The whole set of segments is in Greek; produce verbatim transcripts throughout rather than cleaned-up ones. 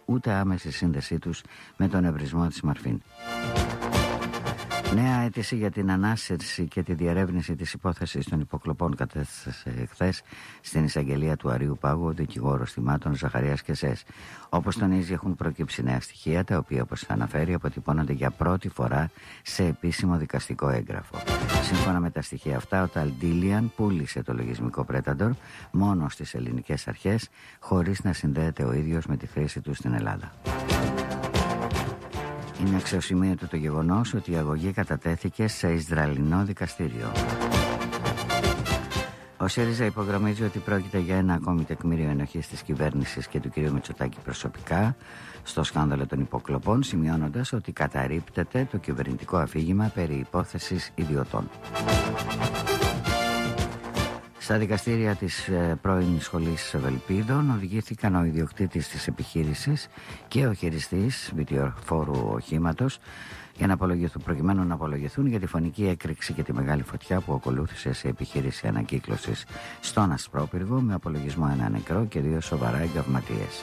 ούτε άμεση σύνδεσή τους με τον ευρισμό της Μαρφίν. Νέα αίτηση για την ανάσυρση και τη διερεύνηση της υπόθεσης των υποκλοπών κατέθεσε χθες στην εισαγγελία του Αρείου Πάγου ο δικηγόρος θυμάτων Ζαχαρίας Κεσές. Όπως τονίζει, έχουν προκύψει νέα στοιχεία, τα οποία, όπως αναφέρει, αποτυπώνονται για πρώτη φορά σε επίσημο δικαστικό έγγραφο. Σύμφωνα με τα στοιχεία αυτά, ο Ταλντίλιαν πούλησε το λογισμικό Predator μόνο στις ελληνικές αρχές, χωρίς να συνδέεται ο ίδιος με τη χρήση του στην Ελλάδα. Είναι αξιοσημείωτο το γεγονός ότι η αγωγή κατατέθηκε σε Ισραηλινό δικαστήριο. Ο ΣΥΡΙΖΑ υπογραμμίζει ότι πρόκειται για ένα ακόμη τεκμήριο ενοχής της κυβέρνησης και του κ. Μητσοτάκη προσωπικά στο σκάνδαλο των υποκλοπών, σημειώνοντας ότι καταρρίπτεται το κυβερνητικό αφήγημα περί υπόθεσης ιδιωτών. Στα δικαστήρια της ε, πρώην σχολής Ευελπίδων οδηγήθηκαν ο ιδιοκτήτης της επιχείρησης και ο χειριστής βιτιοφόρου οχήματος για να απολογηθούν, προκειμένου να απολογηθούν για τη φωνική έκρηξη και τη μεγάλη φωτιά που ακολούθησε σε επιχείρηση ανακύκλωσης στον Ασπρόπυργο, με απολογισμό ένα νεκρό και δύο σοβαρά εγκαυματίες.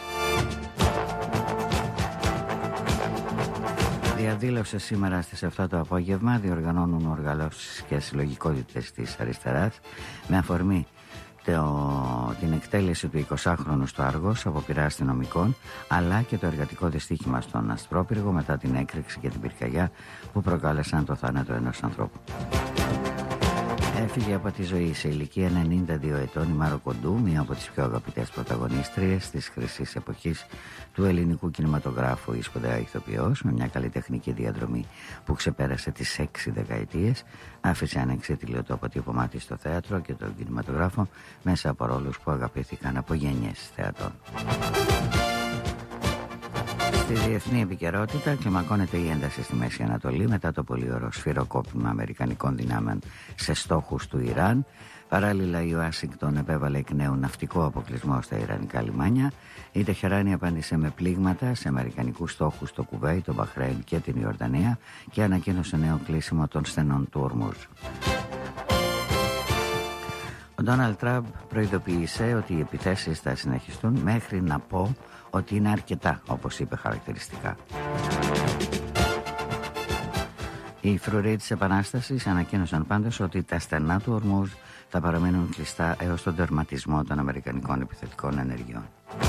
Διαδήλωσε σήμερα στις επτά το απόγευμα διοργανώνουν οργανώσεις και συλλογικότητες της αριστεράς με αφορμή το, την εκτέλεση του εικοσάχρονου στο Άργος από πειρά αστυνομικών, αλλά και το εργατικό δυστύχημα στον Ασπρόπυργο μετά την έκρηξη και την πυρκαγιά που προκάλεσαν το θάνατο ενός ανθρώπου. Έφυγε από τη ζωή σε ηλικία ενενήντα δύο ετών η Μάρο Κοντού, μία από τις πιο αγαπητές πρωταγωνίστριες της χρυσής εποχής του ελληνικού κινηματογράφου, η σπουδαία ηθοποιός με μια καλλιτεχνική διαδρομή που ξεπέρασε τις έξι δεκαετίες, άφησε ανεξίτηλο το αποτύπωμά της στο θέατρο και τον κινηματογράφο μέσα από ρόλους που αγαπήθηκαν από γενιές θεατών. Στη διεθνή επικαιρότητα κλιμακώνεται η ένταση στη Μέση Ανατολή μετά το πολύωρο σφυροκόπημα αμερικανικών δυνάμεων σε στόχους του Ιράν. Παράλληλα, η Ουάσιγκτον επέβαλε εκ νέου ναυτικό αποκλεισμό στα ιρανικά λιμάνια. Η Τεχεράνη απάντησε με πλήγματα σε αμερικανικούς στόχους στο Κουβέιτ, το Μπαχρέιν και την Ιορδανία και ανακοίνωσε νέο κλείσιμο των στενών του Ορμούζ. Ο Ντόναλντ Τραμπ προειδοποίησε ότι οι επιθέσεις θα συνεχιστούν μέχρι να πω ότι είναι αρκετά, όπως είπε χαρακτηριστικά. Οι φρουροί της Επανάστασης ανακοίνωσαν πάντως ότι τα στενά του Ορμούζ θα παραμείνουν κλειστά έως τον τερματισμό των αμερικανικών επιθετικών ενεργειών.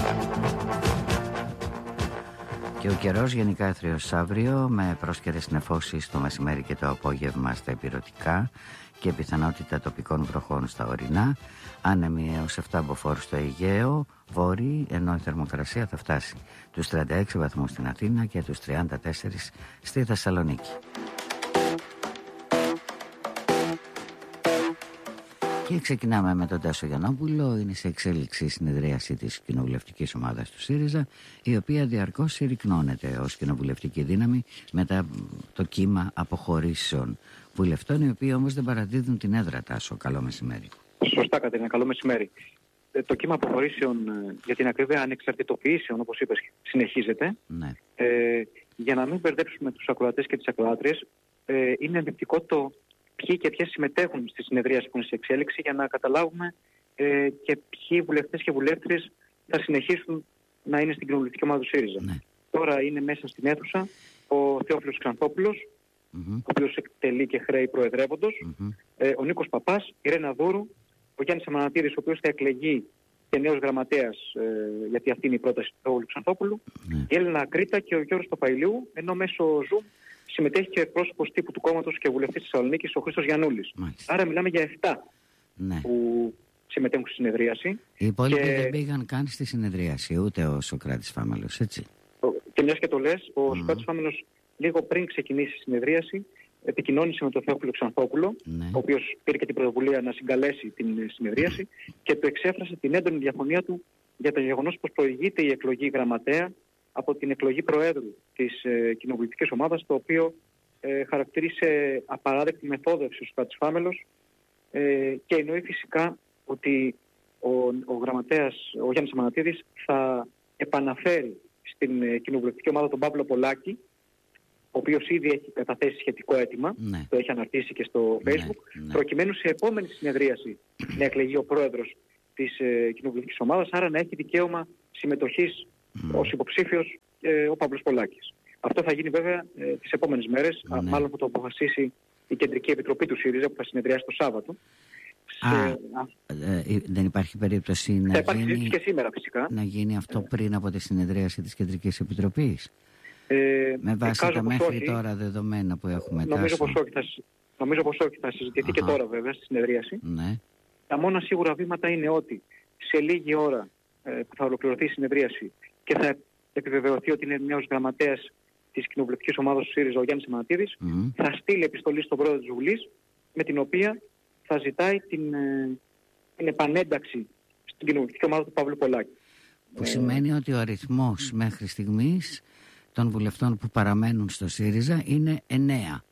Και ο καιρός γενικά έθριος αύριο, με πρόσκαιρες νεφώσεις το μεσημέρι και το απόγευμα στα ηπειρωτικά και πιθανότητα τοπικών βροχών στα ορεινά, άνεμοι έως επτά μποφόρ στο Αιγαίο, βόρειοι, ενώ η θερμοκρασία θα φτάσει τους τριάντα έξι βαθμούς στην Αθήνα και τους τριάντα τέσσερα στη Θεσσαλονίκη. Και ξεκινάμε με τον Τάσο Γιαννόπουλο. Είναι σε εξέλιξη η συνεδρίαση της κοινοβουλευτικής ομάδας του ΣΥΡΙΖΑ, η οποία διαρκώς συρρυκνώνεται ως κοινοβουλευτική δύναμη μετά το κύμα αποχωρήσεων βουλευτών, οι οποίοι όμως δεν παραδίδουν την έδρα. Τάσο, καλό μεσημέρι. Σωστά, Κατερίνα, καλό μεσημέρι. Το κύμα αποχωρήσεων, για την ακρίβεια ανεξαρτητοποιήσεων, όπως είπες, συνεχίζεται. Ναι. Ε, για να μην μπερδέψουμε τους ακροατές και τις ακροάτριες, ε, είναι ενδεικτικό το ποιοι και ποιες συμμετέχουν στη συνεδρίαση που είναι σε εξέλιξη, για να καταλάβουμε ε, και ποιοι βουλευτές και βουλεύτριες θα συνεχίσουν να είναι στην κοινοβουλευτική ομάδα του ΣΥΡΙΖΑ. Ναι. Τώρα είναι μέσα στην αίθουσα ο Θεόφιλος Ξανθόπουλος, mm-hmm. ο οποίος εκτελεί και χρέη προεδρεύοντος, mm-hmm. ε, ο Νίκος Παπάς, η Ρένα Δούρου, ο Γιάννης Αμανατίδης, ο οποίος θα εκλεγεί και νέος γραμματέας, ε, γιατί αυτή είναι η πρόταση του Θεόφιλου Ξανθόπουλου, mm-hmm. η Έλληνα Κρήτα και ο Γιώργος Παπαϊλίου, ενώ μέσω Zoom συμμετέχει και ο εκπρόσωπος τύπου του κόμματος και βουλευτής της Θεσσαλονίκης, ο Χρήστος Γιαννούλης. Μάλιστα. Άρα μιλάμε για εφτά ναι. που συμμετέχουν στη συνεδρίαση. Οι υπόλοιποι και... δεν πήγαν καν στη συνεδρίαση, ούτε ο Σωκράτης Φάμελος, έτσι. Και μιας και το λες, ο mm. Σωκράτης Φάμελος λίγο πριν ξεκινήσει η συνεδρίαση επικοινώνησε με τον Θεόφιλο Ξανθόπουλο, ναι. ο οποίος πήρε και την πρωτοβουλία να συγκαλέσει την συνεδρίαση και του εξέφρασε την έντονη διαφωνία του για το γεγονός πως προηγείται η εκλογή γραμματέα από την εκλογή Προέδρου της ε, κοινοβουλευτικής ομάδας, το οποίο ε, χαρακτήρισε απαράδεκτη μεθόδευση ο Σωκράτης Φάμελος ε, και εννοεί φυσικά ότι ο, ο γραμματέας, ο Γιάννης Αμανατίδης, θα επαναφέρει στην ε, κοινοβουλευτική ομάδα τον Παύλο Πολάκη, ο οποίος ήδη έχει καταθέσει σχετικό αίτημα, ναι. το έχει αναρτήσει και στο Facebook, ναι, ναι. προκειμένου σε επόμενη συνεδρίαση να εκλεγεί ο πρόεδρος της ε, κοινοβουλευτικής ομάδας, άρα να έχει δικαίωμα συμμετοχής mm. ως υποψήφιος ε, ο Παύλος Πολάκης. Αυτό θα γίνει βέβαια ε, τις επόμενες μέρες, mm. μάλλον θα το αποφασίσει η Κεντρική Επιτροπή του ΣΥΡΙΖΑ που θα συνεδριάσει το Σάββατο. Α, σε, ε, δεν υπάρχει περίπτωση να γίνει, και σήμερα, φυσικά. να γίνει αυτό πριν από τη συνεδρίαση της Κεντρικής Επιτροπής. Ε, με βάση τα μέχρι όχι, τώρα δεδομένα που έχουμε. Νομίζω πως όχι, θα, νομίζω πως όχι, θα συζητηθεί Αχα. και τώρα βέβαια στη συνεδρίαση. Ναι. Τα μόνα σίγουρα βήματα είναι ότι σε λίγη ώρα ε, που θα ολοκληρωθεί η συνεδρίαση και θα επιβεβαιωθεί ότι είναι νέος γραμματέας της κοινοβουλευτικής ομάδας του ΣΥΡΙΖΑ, ο Γιάννης Αμανατίδης, mm. θα στείλει επιστολή στον πρόεδρο της Βουλής με την οποία θα ζητάει την, ε, την επανένταξη στην κοινοβουλευτική ομάδα του Παύλου Πολάκη. Που ε, σημαίνει ότι ο αριθμός mm. μέχρι στιγμής των βουλευτών που παραμένουν στο ΣΥΡΙΖΑ είναι εννέα.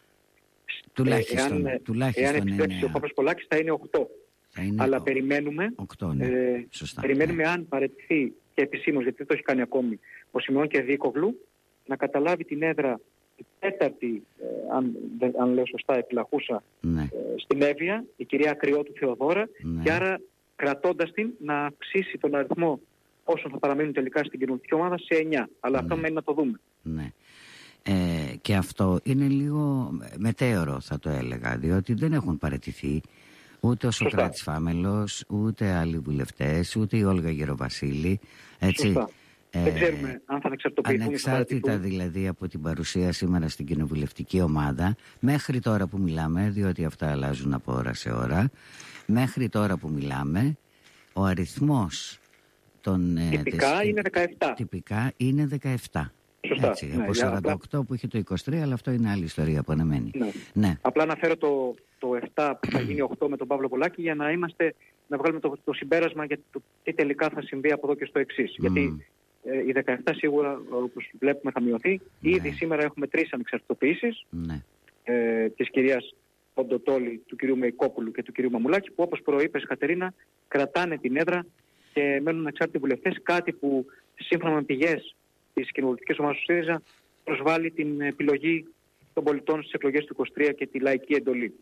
Τουλάχιστον, εάν, τουλάχιστον εάν επιστρέψει ο Παύλος Πολάκης θα είναι οκτώ. Θα είναι Αλλά ο... περιμένουμε, οκτώ, ναι. ε, Σωστά, περιμένουμε ναι. αν παραιτηθεί και επισήμως, γιατί δεν το έχει κάνει ακόμη, ο Σιμεών και Δίκοβλου, να καταλάβει την έδρα η τέταρτη, ε, αν, αν λέω σωστά, επιλαχούσα, ναι. ε, στην Εύβοια, η κυρία Ακριώτου Θεοδώρα, ναι. και άρα κρατώντας την να αυξήσει τον αριθμό όσων θα παραμείνουν τελικά στην κοινωνική ομάδα σε εννιά. Αλλά ναι. αυτό μένει να το δούμε. Ναι. Ε, και αυτό είναι λίγο μετέωρο, θα το έλεγα, διότι δεν έχουν παραιτηθεί ούτε ο Σωκράτης Φάμελος, ούτε άλλοι βουλευτές, ούτε η Όλγα Γεροβασίλη. Έτσι. Σωστά. Ε, δεν ξέρουμε αν θα ανεξαρτοποιηθούν. Ανεξάρτητα δηλαδή από την παρουσία σήμερα στην κοινοβουλευτική ομάδα, μέχρι τώρα που μιλάμε, διότι αυτά αλλάζουν από ώρα σε ώρα, μέχρι τώρα που μιλάμε, ο αριθμός των... Τυπικά της, είναι δεκαεπτά. Τυπικά είναι δεκαεπτά. Σωστά. Έτσι, ναι, από σαράντα οκτώ απλά... που είχε το είκοσι τρία, αλλά αυτό είναι άλλη ιστορία που αναμένει. Ναι. Ναι. Απλά αναφέρω το, το επτά που θα γίνει οκτώ με τον Παύλο Πολάκη για να είμαστε, να βγάλουμε το, το συμπέρασμα για το τι τελικά θα συμβεί από εδώ και στο εξής. Mm. Γιατί ε, οι δεκαεπτά σίγουρα, όπως βλέπουμε, θα μειωθεί. Ναι. Ήδη σήμερα έχουμε τρεις ανεξαρτητοποιήσεις. Ναι. Ε, της κυρίας Ποντοτόλη, του κυρίου Μεϊκόπουλου και του κυρίου Μαμουλάκη, που όπως προείπες, Κατερίνα, κρατάνε την έδρα και μένουν ανεξάρτητοι βουλευτές, κάτι που σύμφωνα με πηγές της κοινοβουλευτικής ομάδας του ΣΥΡΙΖΑ προσβάλλει την επιλογή των πολιτών στις εκλογές του είκοσι τρία και τη λαϊκή εντολή.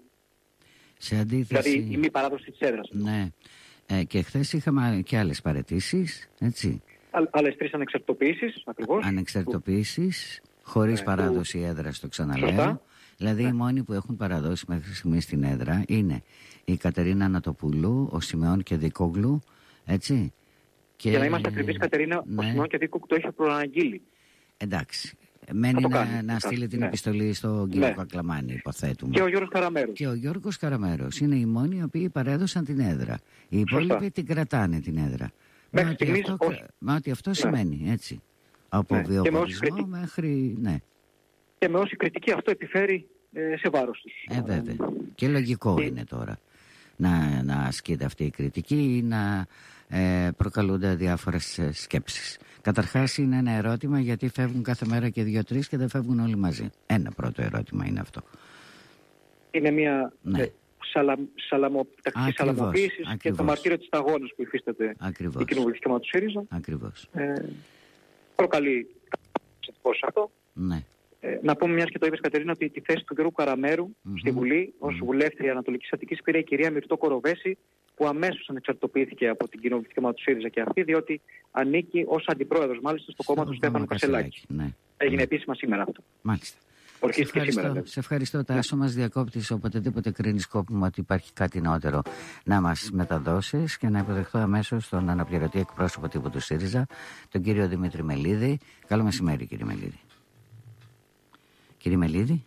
Σε αντίθεση... Δηλαδή η μη παράδοση της έδρας. Ναι. Ε, και χθες είχαμε και άλλες παραιτήσεις, έτσι. Α, άλλες τρεις ανεξαρτητοποιήσεις, ακριβώς. Ανεξαρτητοποιήσεις, χωρίς ε, παράδοση που... έδρας, το ξαναλέω. Σωστά. Δηλαδή ναι. οι μόνοι που έχουν παραδώσει μέχρι στιγμής την έδρα είναι η Κατερίνα Ανατοπούλου, ο Σιμεών και Δικόγλου, έτσι. Και... Για να είμαστε ακριβείς, Κατερίνα, ναι. ο Σιμεών και Δικόγλου το έχει προαναγγείλει. Εντάξει. Μένει να, να στείλει την ναι. επιστολή στον κύριο ναι. Κακλαμάνη, υποθέτουμε. Και ο Γιώργος Καραμέρος. Και ο Γιώργος Καραμέρος. Είναι οι μόνοι οι οποίοι παρέδωσαν την έδρα. Οι υπόλοιποι την κρατάνε την έδρα. Μα ότι, στιγμής, αυτό, ως... μα ότι αυτό ναι. σημαίνει, έτσι. Από ναι. βιοπορισμό μέχρι... Ναι. Και με όση κριτική αυτό επιφέρει ε, σε βάρος τους. Ε, βέβαια. Και λογικό και... είναι τώρα να, να ασκείται αυτή η κριτική ή να ε, προκαλούνται διάφορες σκέψεις. Καταρχάς είναι ένα ερώτημα γιατί φεύγουν κάθε μέρα και δύο-τρεις και δεν φεύγουν όλοι μαζί. Ένα πρώτο ερώτημα είναι αυτό. Είναι μια ναι. ε, σαλα, σαλαμο, τακτική σαλαμοποίηση και το μαρτύριο της σταγόνας που υφίσταται Ακριβώς. η κοινοβουλευτική ομάδα του ΣΥΡΙΖΑ. Ακριβώς. Ε, προκαλεί αυτό. Ναι. Ε, να πούμε, μιας και το είπες, Κατερίνα, ότι τη θέση του κ. Καραμέρου mm-hmm. στη Βουλή ως mm-hmm. βουλεύτρια Ανατολικής Αττικής πήρε η κυρία Μυρτώ Κοροβέση, που αμέσως ανεξαρτητοποιήθηκε από την κοινοβουλευτική ομάδα του ΣΥΡΙΖΑ και αυτή, διότι ανήκει ως αντιπρόεδρος μάλιστα στο κόμμα του Στέφανου Κασελάκη. Ναι. Έγινε ναι. επίσημα σήμερα αυτό. Μάλιστα. Σε ευχαριστώ, σήμερα, σε ευχαριστώ Τάσο, μας διακόπτεις οποτεδήποτε κρίνεις σκόπιμο ότι υπάρχει κάτι νεότερο να μας μεταδώσεις και να υποδεχθώ αμέσως τον αναπληρωτή εκπρόσωπο τύπου του ΣΥΡΙΖΑ, τον κύριο Δημήτρη Μελίδη. Καλό μεσημέρι, κύριε Μελίδη. Κύριε Μελίδη.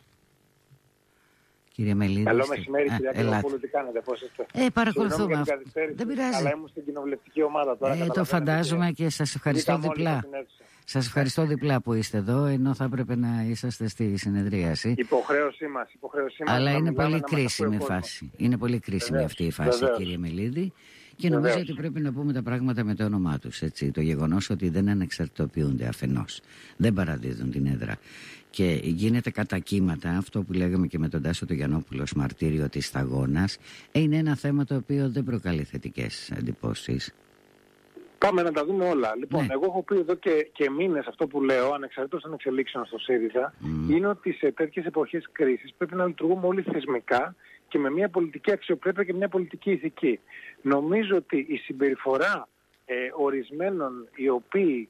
Κύριε Μελίδη. Καλό μεσημέρι, κυρία Κρυβοπούλου, τι κάνετε, πώς είστε? Ε, παρακολουθούμε. Δεν πειράζει. Αλλά ήμουν στην κοινοβουλευτική ομάδα τώρα. Ε, το φαντάζομαι και σας ευχαριστώ διπλά. Σας ευχαριστώ διπλά που είστε εδώ, ενώ θα έπρεπε να είσαστε στη συνεδρίαση. Υποχρέωσή μας, υποχρέωσή μας. Αλλά είναι πολύ κρίσιμη η φάση. Είναι πολύ κρίσιμη Βεβαίως. αυτή η φάση, Βεβαίως. κύριε Μελίδη. Και νομίζω Βεβαίως. ότι πρέπει να πούμε τα πράγματα με το όνομά τους. Έτσι. Το γεγονός ότι δεν ανεξαρτητοποιούνται αφενός, δεν παραδίδουν την έδρα. Και γίνεται κατά κύματα, αυτό που λέγαμε και με τον Τάσο το Γιαννόπουλο, μαρτύριο της σταγόνας, είναι ένα θέμα το οποίο δεν προκαλεί θετικές εντυπώσεις. Πάμε να τα δούμε όλα. Λοιπόν, ναι. εγώ έχω πει εδώ και, και μήνες αυτό που λέω, ανεξαρτήτως των εξελίξεων στο ΣΥΡΙΖΑ, mm. είναι ότι σε τέτοιες εποχές κρίσης πρέπει να λειτουργούμε όλοι θεσμικά και με μια πολιτική αξιοπρέπεια και μια πολιτική ηθική. Νομίζω ότι η συμπεριφορά ε, ορισμένων οι οποίοι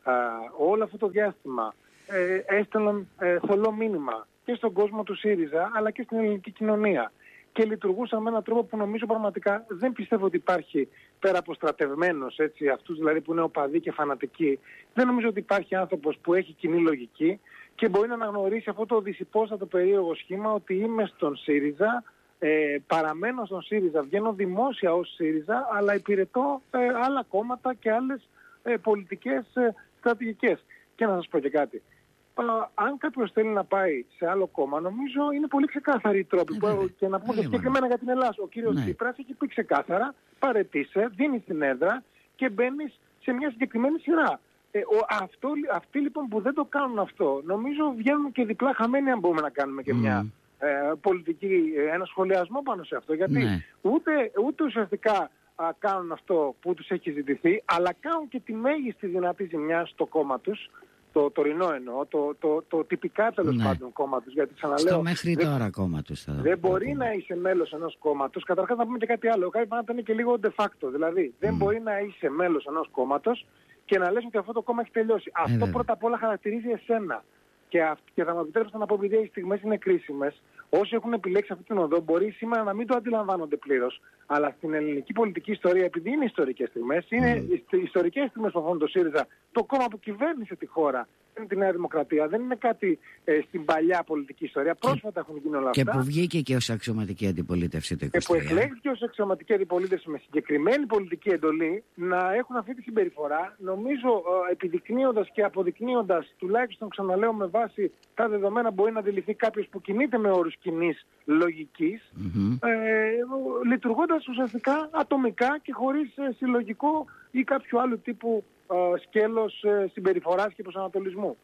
α, όλο αυτό το διάστημα ε, έστελναν ε, θολό μήνυμα και στον κόσμο του ΣΥΡΙΖΑ αλλά και στην ελληνική κοινωνία και λειτουργούσαν με έναν τρόπο που νομίζω πραγματικά δεν πιστεύω ότι υπάρχει πέρα από στρατευμένος, έτσι, αυτούς δηλαδή που είναι οπαδοί και φανατικοί, δεν νομίζω ότι υπάρχει άνθρωπος που έχει κοινή λογική και μπορεί να αναγνωρίσει αυτό το δυσυπόστατο περίεργο σχήμα ότι είμαι στον ΣΥΡΙΖΑ, ε, παραμένω στον ΣΥΡΙΖΑ, βγαίνω δημόσια ως ΣΥΡΙΖΑ, αλλά υπηρετώ ε, άλλα κόμματα και άλλες ε, πολιτικές ε, στρατηγικές. Και να σας πω και κάτι. Αλλά αν κάποιος θέλει να πάει σε άλλο κόμμα, νομίζω είναι πολύ ξεκάθαρη η τρόπη. Που, και να πούμε συγκεκριμένα για την Ελλάδα. Ο κύριος Τσίπρας έχει πει ξεκάθαρα, παρετήσε, δίνει την έδρα και μπαίνει σε μια συγκεκριμένη σειρά. Ε, ο, αυτό, αυτοί λοιπόν που δεν το κάνουν αυτό, νομίζω βγαίνουν και διπλά χαμένοι αν μπορούμε να κάνουμε και mm. μια ε, πολιτική, ένα σχολιασμό πάνω σε αυτό. Γιατί ναι. ούτε, ούτε ουσιαστικά α, κάνουν αυτό που τους έχει ζητηθεί, αλλά κάνουν και τη μέγιστη δυνατή ζημιά στο κόμμα τους. Το τωρινό εννοώ, το, το, το, το τυπικά τέλος ναι. πάντων κόμμα τους. Γιατί ξαναλέω. Στο μέχρι δεν, τώρα κόμμα τους. Θα δεν μπορεί να είσαι μέλος ενός κόμματος. Καταρχάς να πούμε και κάτι άλλο. Κάτι πάνω είναι και λίγο de facto. Δηλαδή δεν mm. μπορεί να είσαι μέλος ενός κόμματος και να λες ότι αυτό το κόμμα έχει τελειώσει. Ε, αυτό βέβαια. Πρώτα απ' όλα χαρακτηρίζει εσένα. Και, αυ- και θα μου επιτρέψετε να πω, επειδή οι στιγμές είναι κρίσιμες, όσοι έχουν επιλέξει αυτή την οδό μπορεί σήμερα να μην το αντιλαμβάνονται πλήρως. Αλλά στην ελληνική πολιτική ιστορία, επειδή είναι ιστορικές στιγμές, είναι mm. ιστορικές στιγμές που αφορούν το ΣΥΡΙΖΑ, το κόμμα που κυβέρνησε τη χώρα, είναι τη Νέα Δημοκρατία, δεν είναι κάτι ε, στην παλιά πολιτική ιστορία. Πρόσφατα έχουν γίνει όλα αυτά. Και που βγήκε και ως αξιωματική αντιπολίτευση το είκοσι τρία. Και που εκλέχθηκε ως αξιωματική αντιπολίτευση με συγκεκριμένη πολιτική εντολή να έχουν αυτή τη συμπεριφορά, νομίζω ε, επιδεικνύοντας και αποδεικνύοντας, τουλάχιστον ξαναλέω με βάση τα δεδομένα, μπορεί να αντιληφθεί κάποιος που κινείται με όρους κοινής λογικής, mm-hmm. ε, λειτουργώντας ουσιαστικά ατομικά και χωρίς ε, συλλογικό ή κάποιο άλλο τύπου ε, σκέλος ε, συμπεριφοράς και προσανατολισμού.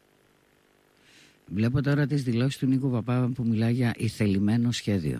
Βλέπω τώρα τις δηλώσεις του Νίκου Παπά που μιλάει για ηθελημένο σχέδιο.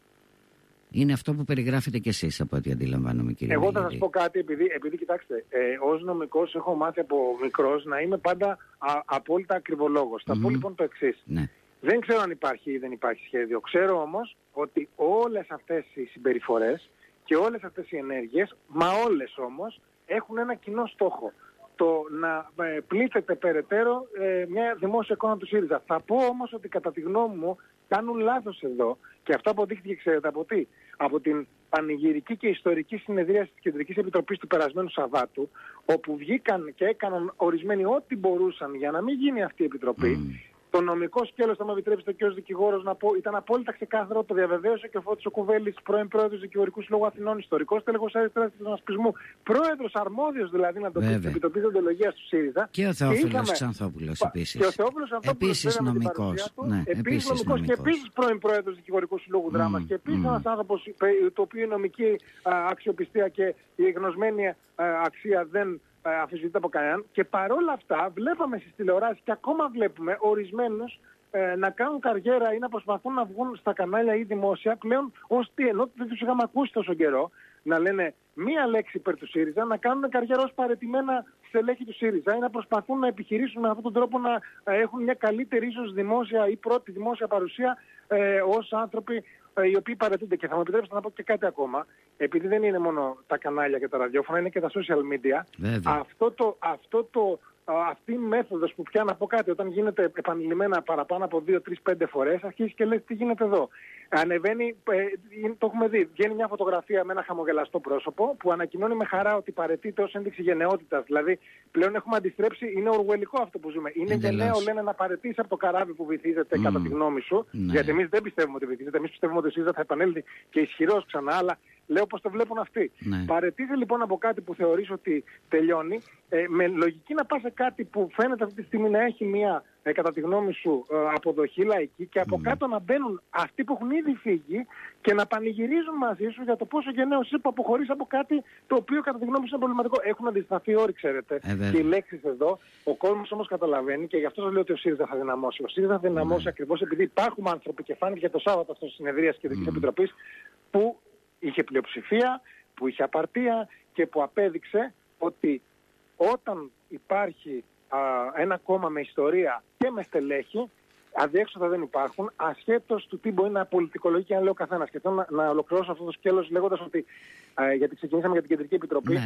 Είναι αυτό που περιγράφετε κι εσείς από ό,τι αντιλαμβάνομαι, κύριε Εγώ Βαγγέλη. θα σας πω κάτι, επειδή, επειδή κοιτάξτε, ε, ως νομικός έχω μάθει από μικρός να είμαι πάντα α, απόλυτα ακριβολόγος. Θα mm-hmm. πω λοιπόν το εξής. Ναι. Δεν ξέρω αν υπάρχει ή δεν υπάρχει σχέδιο. Ξέρω όμως ότι όλες αυτές οι συμπεριφορές και όλες αυτές οι ενέργειες, μα όλες όμως, έχουν ένα κοινό στόχο. Το να ε, πλήθεται περαιτέρω ε, μια δημόσια εικόνα του ΣΥΡΙΖΑ. Θα πω όμως ότι κατά τη γνώμη μου κάνουν λάθος εδώ και αυτό αποδείχθηκε, ξέρετε από τι? Από την πανηγυρική και ιστορική συνεδρίαση της Κεντρικής Επιτροπής του περασμένου Σαββάτου, όπου βγήκαν και έκαναν ορισμένοι ό,τι μπορούσαν για να μην γίνει αυτή η επιτροπή. Mm. Το νομικό σκέλος, θα μου επιτρέψετε και ως δικηγόρος να πω, ήταν απόλυτα ξεκάθαρο, το διαβεβαίωσε και ο Φώτης ο Κουβέλης, πρώην πρόεδρος Δικηγορικού Συλλόγου Αθηνών, ιστορικός τέλεχος αριστεράς του Συνασπισμού, πρόεδρος αρμόδιος δηλαδή να το πει στην Επιτροπή Δεοντολογίας του ΣΥΡΙΖΑ. Και ο Θεόφιλος Ξανθόπουλος επίσης. Και ο Θεόφιλος Ξανθόπουλος επίσης νομικός. Ναι, επίσης νομικός και επίσης πρώην πρόεδρος Δικηγορικού Συλλόγου Δράμας και επίσης ένας άνθρωπος το οποίο η νομική αξιοπιστία και η γνωσμένη αξία δεν αφισβητείται από κανέναν, και παρόλα αυτά βλέπαμε στις τηλεοράσεις και ακόμα βλέπουμε ορισμένους ε, να κάνουν καριέρα ή να προσπαθούν να βγουν στα κανάλια ή δημόσια πλέον ως τι, ενώ δεν τους είχαμε ακούσει τόσο καιρό να λένε μία λέξη υπέρ του ΣΥΡΙΖΑ, να κάνουν καριέρα ως παραιτημένα στελέχη του ΣΥΡΙΖΑ ή να προσπαθούν να επιχειρήσουν με αυτόν τον τρόπο να ε, έχουν μια καλύτερη ίσως δημόσια ή πρώτη δημόσια παρουσία ε, ως άνθρωποι οι οποίοι παρετούνται. Και θα μου επιτρέψετε να πω και κάτι ακόμα, επειδή δεν είναι μόνο τα κανάλια και τα ραδιόφωνα, είναι και τα social media. Αυτό το, αυτό το, αυτή η μέθοδος που πια να πω κάτι, όταν γίνεται επανειλημμένα παραπάνω από δύο, τρεις, πέντε φορές, αρχίζει και λες τι γίνεται εδώ. Ανεβαίνει, ε, το έχουμε δει, βγαίνει μια φωτογραφία με ένα χαμογελαστό πρόσωπο που ανακοινώνει με χαρά ότι παρετείται ως ένδειξη γενναιότητας. Δηλαδή πλέον έχουμε αντιστρέψει, είναι ορουελικό αυτό που ζούμε. Είναι γενναίο, λένε, να παρετήσει από το καράβι που βυθίζεται, mm. κατά τη γνώμη σου. Ναι. Γιατί εμείς δεν πιστεύουμε ότι βυθίζεται, εμείς πιστεύουμε ότι ο ΣΥΡΙΖΑ θα επανέλθει και ισχυρός ξανά, αλλά λέω πως το βλέπουν αυτοί. Ναι. Παρετήσει λοιπόν από κάτι που θεωρείς ότι τελειώνει, ε, με λογική να πας σε κάτι που φαίνεται αυτή τη στιγμή να έχει μια, ε, κατά τη γνώμη σου, ε, αποδοχή λαϊκή, και από mm. κάτω να μπαίνουν αυτοί που έχουν ήδη φύγει και να πανηγυρίζουν μαζί σου για το πόσο γενναίος είσαι που αποχωρείς από κάτι το οποίο κατά τη γνώμη σου είναι προβληματικό. Έχουν αντισταθεί όροι, ξέρετε. Ε, και οι λέξεις εδώ, ο κόσμος όμως καταλαβαίνει, και γι' αυτό σας λέω ότι ο ΣΥΡΙΖΑ θα δυναμώσει. Ο ΣΥΡΙΖΑ θα δυναμώσει mm. ακριβώς επειδή υπάρχουν άνθρωποι, και φάνηκε το Σάββατο αυτό στη συνεδρία της Κεντρικής mm. Επιτροπής, που είχε πλειοψηφία, που είχε απαρτία και που απέδειξε ότι όταν υπάρχει α, ένα κόμμα με ιστορία και με στελέχη, αδιέξοδα δεν υπάρχουν, ασχέτως του τι μπορεί να πολιτικολογεί και να λέει ο καθένας. Και θέλω να, να ολοκληρώσω αυτό το σκέλος λέγοντας ότι, α, γιατί ξεκινήσαμε για την Κεντρική Επιτροπή, ναι.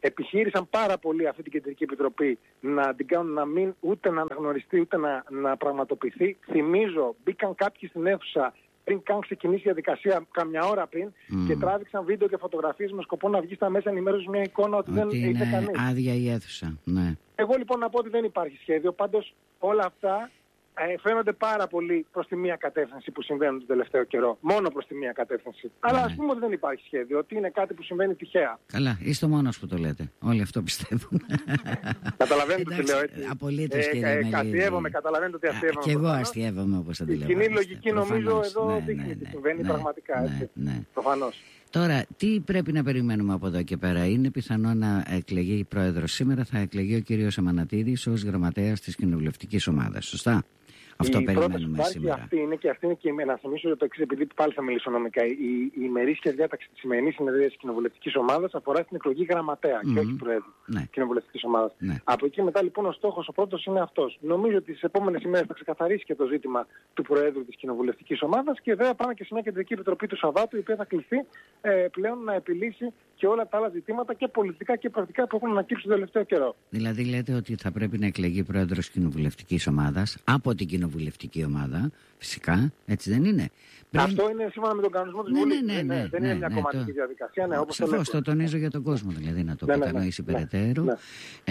επιχείρησαν πάρα πολύ αυτή την Κεντρική Επιτροπή να την κάνουν να μην ούτε να αναγνωριστεί ούτε να, να πραγματοποιηθεί. Θυμίζω, μπήκαν κάποιοι στην αίθουσα πριν καν ξεκινήσει η διαδικασία, καμιά ώρα πριν, mm. και τράβηξαν βίντεο και φωτογραφίες με σκοπό να βγει στα μέσα ενημέρωσης μια εικόνα ότι, ότι δεν ήρθε κανείς. Άδεια η αίθουσα. Ναι. Εγώ λοιπόν να πω ότι δεν υπάρχει σχέδιο. Πάντως όλα αυτά ε, φαίνονται πάρα πολύ προς τη μία κατεύθυνση που συμβαίνουν τον τελευταίο καιρό. Μόνο προς τη μία κατεύθυνση. Ναι. Αλλά ας πούμε ότι δεν υπάρχει σχέδιο, ότι είναι κάτι που συμβαίνει τυχαία. Καλά, είστε ο μόνος που το λέτε. Όλοι αυτό πιστεύουν. Καταλαβαίνετε τι λέω έτσι. Απολύτως, κύριε Μελίδη. Αστειεύομαι, καταλαβαίνετε ότι αστειεύομαι. Και εγώ αστειεύομαι όπως αντιλαμβάνεστε. Η κοινή λογική νομίζω εδώ δείχνει τι συμβαίνει πραγματικά. Προφανώς. Τώρα, τι πρέπει να περιμένουμε από εδώ και πέρα? Είναι πιθανό να εκλεγεί η πρόεδρος σήμερα, θα εκλεγεί ο κύριος Αμανατίδης ως γραμματέας της κοινοβουλευτικής ομάδας. Σωστά? Αυτό η περιμένουμε σήμερα. Αυτή είναι και αυτή είναι και να θυμίσω για το εξής, επειδή πάλι θα μιλήσω νομικά. Η, η ημερήσια διάταξη της σημερινής συνεδρίας της κοινοβουλευτικής ομάδας αφορά στην εκλογή γραμματέα mm-hmm. και όχι προέδρου ναι. κοινοβουλευτικής ομάδας. Ναι. Από εκεί μετά λοιπόν ο στόχος ο πρώτος είναι αυτός. Νομίζω ότι τις επόμενες ημέρες θα ξεκαθαρίσει και το ζήτημα του προέδρου της κοινοβουλευτικής ομάδας και βέβαια πάμε και σε μια κεντρική επιτροπή του Σαββάτου η οποία θα κληθεί ε, πλέον να επιλύσει και όλα τα άλλα ζητήματα και πολιτικά και πρακτικά που έχουν ανακύψει το τελευταίο καιρό. Δηλαδή λέτε ότι θα πρέπει να εκλεγεί πρόεδρος κοινοβουλευτικής ομάδας από την κοινοβουλευτική ομάδα, φυσικά, έτσι δεν είναι? Πριν... Αυτό είναι σύμφωνα με τον κανονισμό της ναι, Βουλής. Ναι, ναι, ναι, δεν ναι, είναι μια ναι, κομματική το... διαδικασία. Ναι, όπως Σαφώς, το, το τονίζω για τον κόσμο, δηλαδή να το ναι, κατανοήσει ναι, ναι, περαιτέρω. Ναι.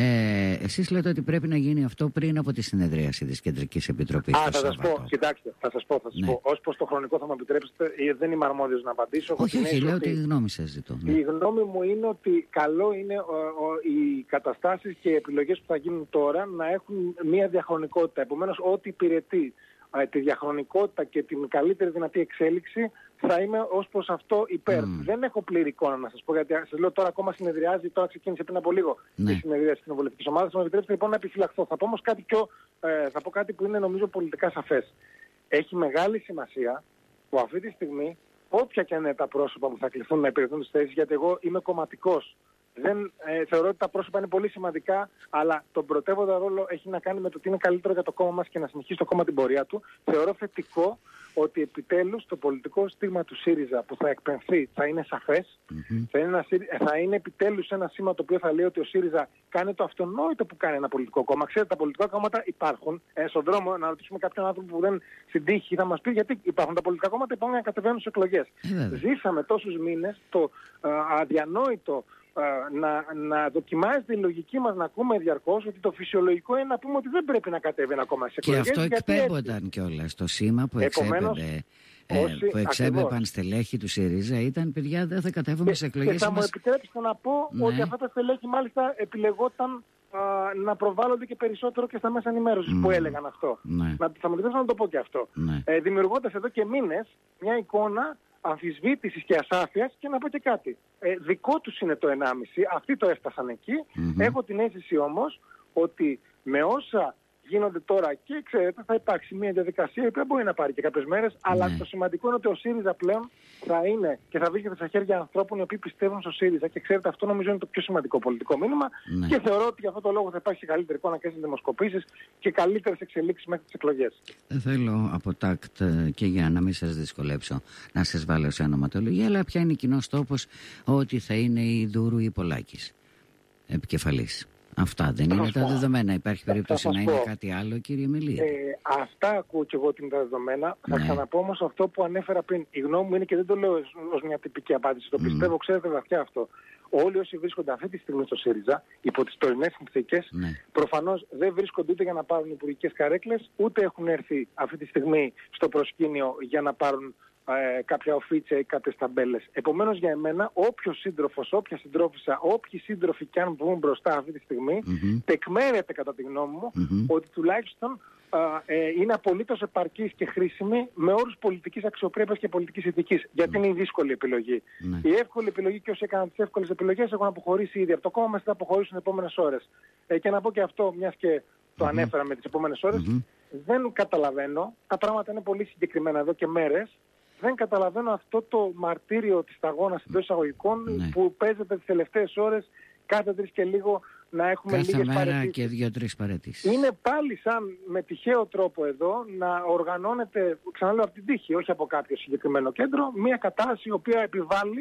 Ε, εσείς λέτε ότι πρέπει να γίνει αυτό πριν από τη συνεδρίαση της Κεντρικής Επιτροπής. Α, θα σας πω, κοιτάξτε, θα σας πω, θα σας ναι. πω. Ως προς το χρονικό θα μου επιτρέψετε, δεν είμαι αρμόδιος να απαντήσω. Όχι, όχι, λέω τη γνώμη σας ζητώ. Ναι. Η γνώμη μου είναι ότι καλό είναι ο, ο, οι καταστάσεις και οι επιλογές που θα γίνουν τώρα να έχουν μια διαχρονικότητα. Επομένως, ό,τι υπηρετεί τη διαχρονικότητα και την καλύτερη δυνατή εξέλιξη θα είμαι ως προς αυτό υπέρ. Mm. Δεν έχω πλήρη εικόνα να σας πω, γιατί σας λέω τώρα ακόμα συνεδριάζει, τώρα ξεκίνησε πριν από λίγο ναι. η συνεδρία της κοινοβουλευτικής ομάδας. Θα μου επιτρέψετε λοιπόν να επιφυλαχθώ. Θα πω όμως κάτι, πιο, ε, θα πω κάτι που είναι νομίζω πολιτικά σαφές. Έχει μεγάλη σημασία που αυτή τη στιγμή όποια και είναι τα πρόσωπα που θα κληθούν να υπηρετούν τις θέσεις, γιατί εγώ είμαι κομματικός. Δεν, ε, θεωρώ ότι τα πρόσωπα είναι πολύ σημαντικά, αλλά τον πρωτεύοντα ρόλο έχει να κάνει με το τι είναι καλύτερο για το κόμμα μας και να συνεχίσει το κόμμα την πορεία του. Θεωρώ θετικό ότι επιτέλους το πολιτικό στίγμα του ΣΥΡΙΖΑ που θα εκπαιμφθεί θα είναι σαφές. Mm-hmm. Θα, είναι ένα, θα είναι επιτέλους ένα σήμα το οποίο θα λέει ότι ο ΣΥΡΙΖΑ κάνει το αυτονόητο που κάνει ένα πολιτικό κόμμα. Ξέρετε, τα πολιτικά κόμματα υπάρχουν. Ε, στον δρόμο, να ρωτήσουμε κάποιον άνθρωπο που δεν στην τύχη θα μας πει γιατί υπάρχουν τα πολιτικά κόμματα, υπάρχουν να κατεβαίνουν στις εκλογές. Mm-hmm. Ζήσαμε τόσους μήνες το α, αδιανόητο να, να δοκιμάζεται η λογική μας να ακούμε διαρκώς ότι το φυσιολογικό είναι να πούμε ότι δεν πρέπει να κατέβει ένα κόμμα σε εκλογές. Και αυτό εκπέμπονταν κιόλας. Το σήμα που εξέπεμπε, ε, που εξέπεμπαν στελέχη του ΣΥΡΙΖΑ ήταν παιδιά δεν θα κατέβουμε σε εκλογές. Και θα μας... μου επιτρέψετε να πω ναι. ότι αυτά τα στελέχη μάλιστα επιλεγόταν α, να προβάλλονται και περισσότερο και στα μέσα ενημέρωσης mm. που έλεγαν αυτό. Ναι. Να, θα μου επιτρέψετε να το πω και αυτό. Ναι. Ε, δημιουργώντας εδώ και μήνες μια εικόνα αμφισβήτησης και ασάφειας και να πω και κάτι. Ε, δικό τους είναι το ενάμιση, αυτοί το έφτασαν εκεί. Mm-hmm. Έχω την αίσθηση όμως ότι με όσα γίνονται τώρα και ξέρετε θα υπάρξει μια διαδικασία η οποία μπορεί να πάρει και κάποιες μέρες, αλλά mm. το σημαντικό είναι ότι ο ΣΥΡΙΖΑ πλέον θα είναι και θα βρίσκεται στα χέρια ανθρώπων οι οποίοι πιστεύουν στο ΣΥΡΙΖΑ και ξέρετε αυτό νομίζω είναι το πιο σημαντικό πολιτικό μήνυμα mm. και θεωρώ ότι για αυτό το λόγο θα υπάρξει καλύτερη εικόνα και στις δημοσκοπήσεις και καλύτερες εξελίξεις μέχρι τις εκλογές. Δεν θέλω από τάκτ και για να μην σας δυσκολέψω να σας βάλω σε ονοματολογία, αλλά ποια είναι κοινός τόπος ότι θα είναι η Δούρου ή η Πολάκης επικεφαλής. Αυτά δεν είναι τα δεδομένα. Υπάρχει περίπτωση να είναι κάτι άλλο, κύριε Μελίδη? Ε, αυτά ακούω και εγώ ότι είναι τα δεδομένα. Ναι. Θα ξαναπώ όμως αυτό που ανέφερα πριν. Η γνώμη μου είναι και δεν το λέω ως μια τυπική απάντηση. Το mm. πιστεύω, ξέρετε βαθιά αυτό. Όλοι όσοι βρίσκονται αυτή τη στιγμή στο ΣΥΡΙΖΑ, υπό τις τωρινές συνθήκες, ναι. προφανώς δεν βρίσκονται ούτε για να πάρουν υπουργικές καρέκλες, ούτε έχουν έρθει αυτή τη στιγμή στο προσκήνιο για να πάρουν Ε, κάποια οφίτσια ή κάποιες ταμπέλες. Επομένως για εμένα όποιος σύντροφος, όποια συντρόφισσα, όποιοι σύντροφοι κι αν βγουν μπροστά αυτή τη στιγμή mm-hmm. τεκμέρεται κατά τη γνώμη μου mm-hmm. ότι τουλάχιστον α, ε, είναι απολύτως επαρκής και χρήσιμη με όρους πολιτικής αξιοπρέπειας και πολιτικής ηθικής. Γιατί mm-hmm. είναι η δύσκολη επιλογή. Mm-hmm. Η εύκολη επιλογή και όσοι έκαναν τις εύκολες επιλογές έχουν αποχωρήσει ήδη από το κόμμα μας, θα αποχωρήσουν τις επόμενες ώρες. Ε, και να πω και αυτό, μιας και το mm-hmm. ανέφερα με τις επόμενες ώρες, mm-hmm. δεν καταλαβαίνω, τα πράγματα είναι πολύ συγκεκριμένα εδώ και μέρες. Δεν καταλαβαίνω αυτό το μαρτύριο της σταγόνας εντός εισαγωγικών ναι. που παίζεται τις τελευταίες ώρες κάθε τρεις και λίγο να έχουμε κάθε λίγες μέρα παραιτήσεις. Και δύο-τρεις παραιτήσεις. Είναι πάλι σαν με τυχαίο τρόπο εδώ να οργανώνεται, ξαναλέω από την τύχη, όχι από κάποιο συγκεκριμένο κέντρο, μια κατάσταση η οποία επιβάλλει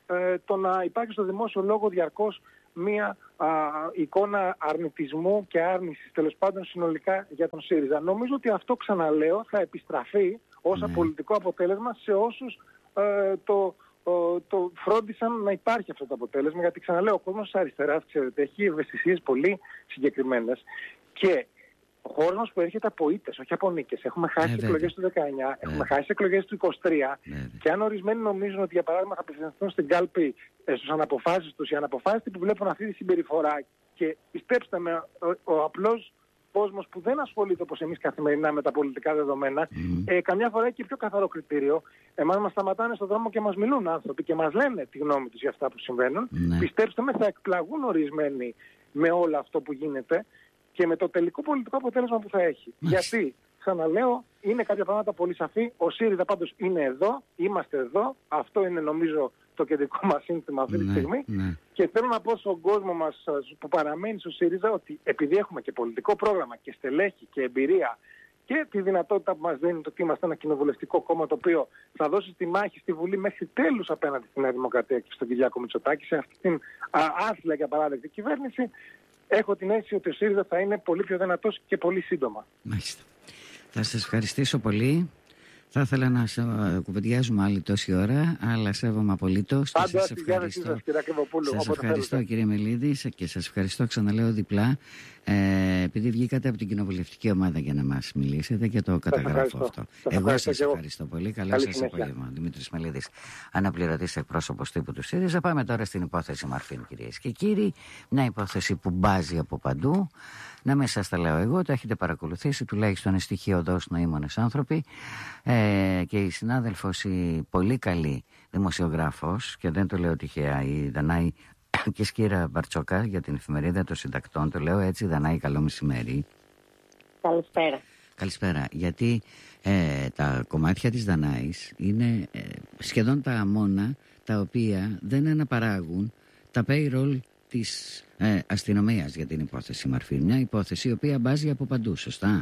ε, το να υπάρχει στο δημόσιο λόγο διαρκώς μία α, εικόνα αρνητισμού και άρνησης τέλος πάντων συνολικά για τον ΣΥΡΙΖΑ. Νομίζω ότι αυτό, ξαναλέω, θα επιστραφεί ως ναι. πολιτικό αποτέλεσμα σε όσους ε, το, το, το φρόντισαν να υπάρχει αυτό το αποτέλεσμα, γιατί ξαναλέω, ο κόσμος της αριστεράς, ξέρετε, έχει ευαισθησίες πολύ συγκεκριμένες και ο χώρος μας που έρχεται από ήττες, όχι από νίκες. Έχουμε χάσει ε, εκλογές του δεκαεννιά, ε, έχουμε χάσει εκλογές του είκοσι τρία ε, και αν ορισμένοι νομίζουν ότι για παράδειγμα θα απευθυνθούν στην κάλπη ε, στους αναποφάσεις τους, οι αναποφάσιστοι που βλέπουν αυτή τη συμπεριφορά και πιστέψτε με, ο, ο απλός κόσμος που δεν ασχολείται όπως εμείς καθημερινά με τα πολιτικά δεδομένα, mm. ε, καμιά φορά έχει και πιο καθαρό κριτήριο. Εμάς μας σταματάνε στον δρόμο και μας μιλούν άνθρωποι και μας λένε τη γνώμη τους για αυτά που συμβαίνουν. Mm. Πιστέψτε με, θα εκπλαγούν ορισμένοι με όλο αυτό που γίνεται και με το τελικό πολιτικό αποτέλεσμα που θα έχει. Mm. Γιατί, ξαναλέω, είναι κάποια πράγματα πολύ σαφή. Ο ΣΥΡΙΖΑ πάντως είναι εδώ, είμαστε εδώ. Αυτό είναι νομίζω το κεντρικό μας σύνθημα αυτή τη ναι, στιγμή. Ναι. Και θέλω να πω στον κόσμο μας που παραμένει στο ΣΥΡΙΖΑ ότι επειδή έχουμε και πολιτικό πρόγραμμα και στελέχη και εμπειρία και τη δυνατότητα που μας δίνει το ότι είμαστε ένα κοινοβουλευτικό κόμμα το οποίο θα δώσει τη μάχη στη Βουλή μέχρι τέλους απέναντι στη Νέα Δημοκρατία και στον Κυριάκο Μητσοτάκη σε αυτή την άθλια και απαράδεκτη κυβέρνηση, έχω την αίσθηση ότι ο ΣΥΡΙΖΑ θα είναι πολύ πιο δυνατός και πολύ σύντομα. Μάλιστα. Θα σας ευχαριστήσω πολύ. Θα ήθελα να κουβεντιάζουμε άλλη τόση ώρα, αλλά σέβομαι απολύτως. Πάντα σας ευχαριστώ, σας, κύριε σας ευχαριστώ κύριε Μελίδη και σας ευχαριστώ, ξαναλέω διπλά, ε, επειδή βγήκατε από την κοινοβουλευτική ομάδα για να μας μιλήσετε και το καταγράφω αυτό. Σας εγώ σας ευχαριστώ, ευχαριστώ πολύ. Καλό σας απόγευμα. Δημήτρης Μελίδης, αναπληρωτής εκπρόσωπος τύπου του ΣΥΡΙΖΑ. Πάμε τώρα στην υπόθεση Μαρφίν, κυρίες και κύριοι. Μια υπόθεση που μπάζει από παντού. Να μην σας τα λέω εγώ, το έχετε παρακολουθήσει, τουλάχιστον στοιχειοδός νοήμονες άνθρωποι. Ε, και η συνάδελφος, η πολύ καλή δημοσιογράφος, και δεν το λέω τυχαία, η Δανάη και Σκύρα Μπαρτσόκα για την εφημερίδα των συντακτών, το λέω έτσι. Δανάη, καλό μεσημέρι. Καλησπέρα. Καλησπέρα, γιατί ε, τα κομμάτια της Δανάης είναι ε, σχεδόν τα μόνα τα οποία δεν αναπαράγουν τα payroll της ε, αστυνομίας για την υπόθεση Μαρφίν. Μια υπόθεση η οποία μπάζει από παντού, σωστά?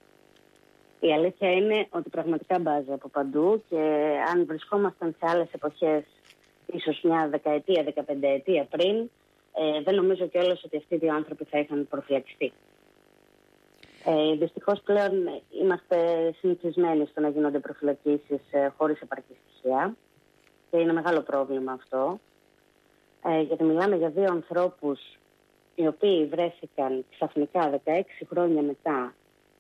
Η αλήθεια είναι ότι πραγματικά μπάζει από παντού και αν βρισκόμασταν σε άλλες εποχές, ίσως μια δεκαετία, δεκαπενταετία πριν, ε, δεν νομίζω κιόλας ότι αυτοί οι δύο άνθρωποι θα είχαν προφυλακιστεί. Ε, δυστυχώς πλέον είμαστε συνηθισμένοι στο να γίνονται προφυλακίσεις ε, χωρίς επαρκή στοιχεία και είναι μεγάλο πρόβλημα αυτό. Ε, γιατί μιλάμε για δύο ανθρώπους οι οποίοι βρέθηκαν ξαφνικά δεκαέξι χρόνια μετά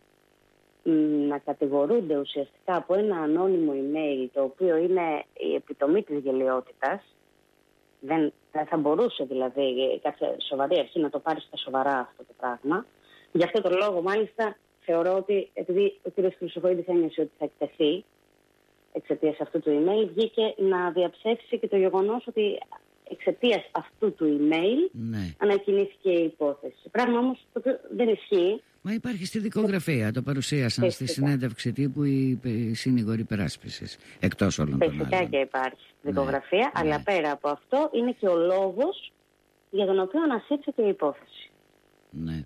να κατηγορούνται ουσιαστικά από ένα ανώνυμο email, το οποίο είναι η επιτομή της γελοιότητας. Δεν θα μπορούσε δηλαδή κάποια σοβαρή αρχή να το πάρει στα σοβαρά αυτό το πράγμα. Γι' αυτό το λόγο μάλιστα θεωρώ ότι επειδή ο κ. Χρυσοχοΐδης ένιωσε ότι θα εκτεθεί εξαιτίας αυτού του email, βγήκε να διαψεύσει και το γεγονός ότι εξαιτίας αυτού του email ναι. ανακοινήθηκε η υπόθεση. Πράγμα όμως το οποίο δεν ισχύει. Μα υπάρχει στη δικογραφία, το παρουσίασαν Φυσικά. στη συνέντευξη τύπου οι, οι συνήγοροι υπεράσπισης, εκτός όλων των άλλων. Φυσικά και υπάρχει δικογραφία, ναι. αλλά ναι. πέρα από αυτό είναι και ο λόγος για τον οποίο ανασύρθηκε η υπόθεση. Ναι.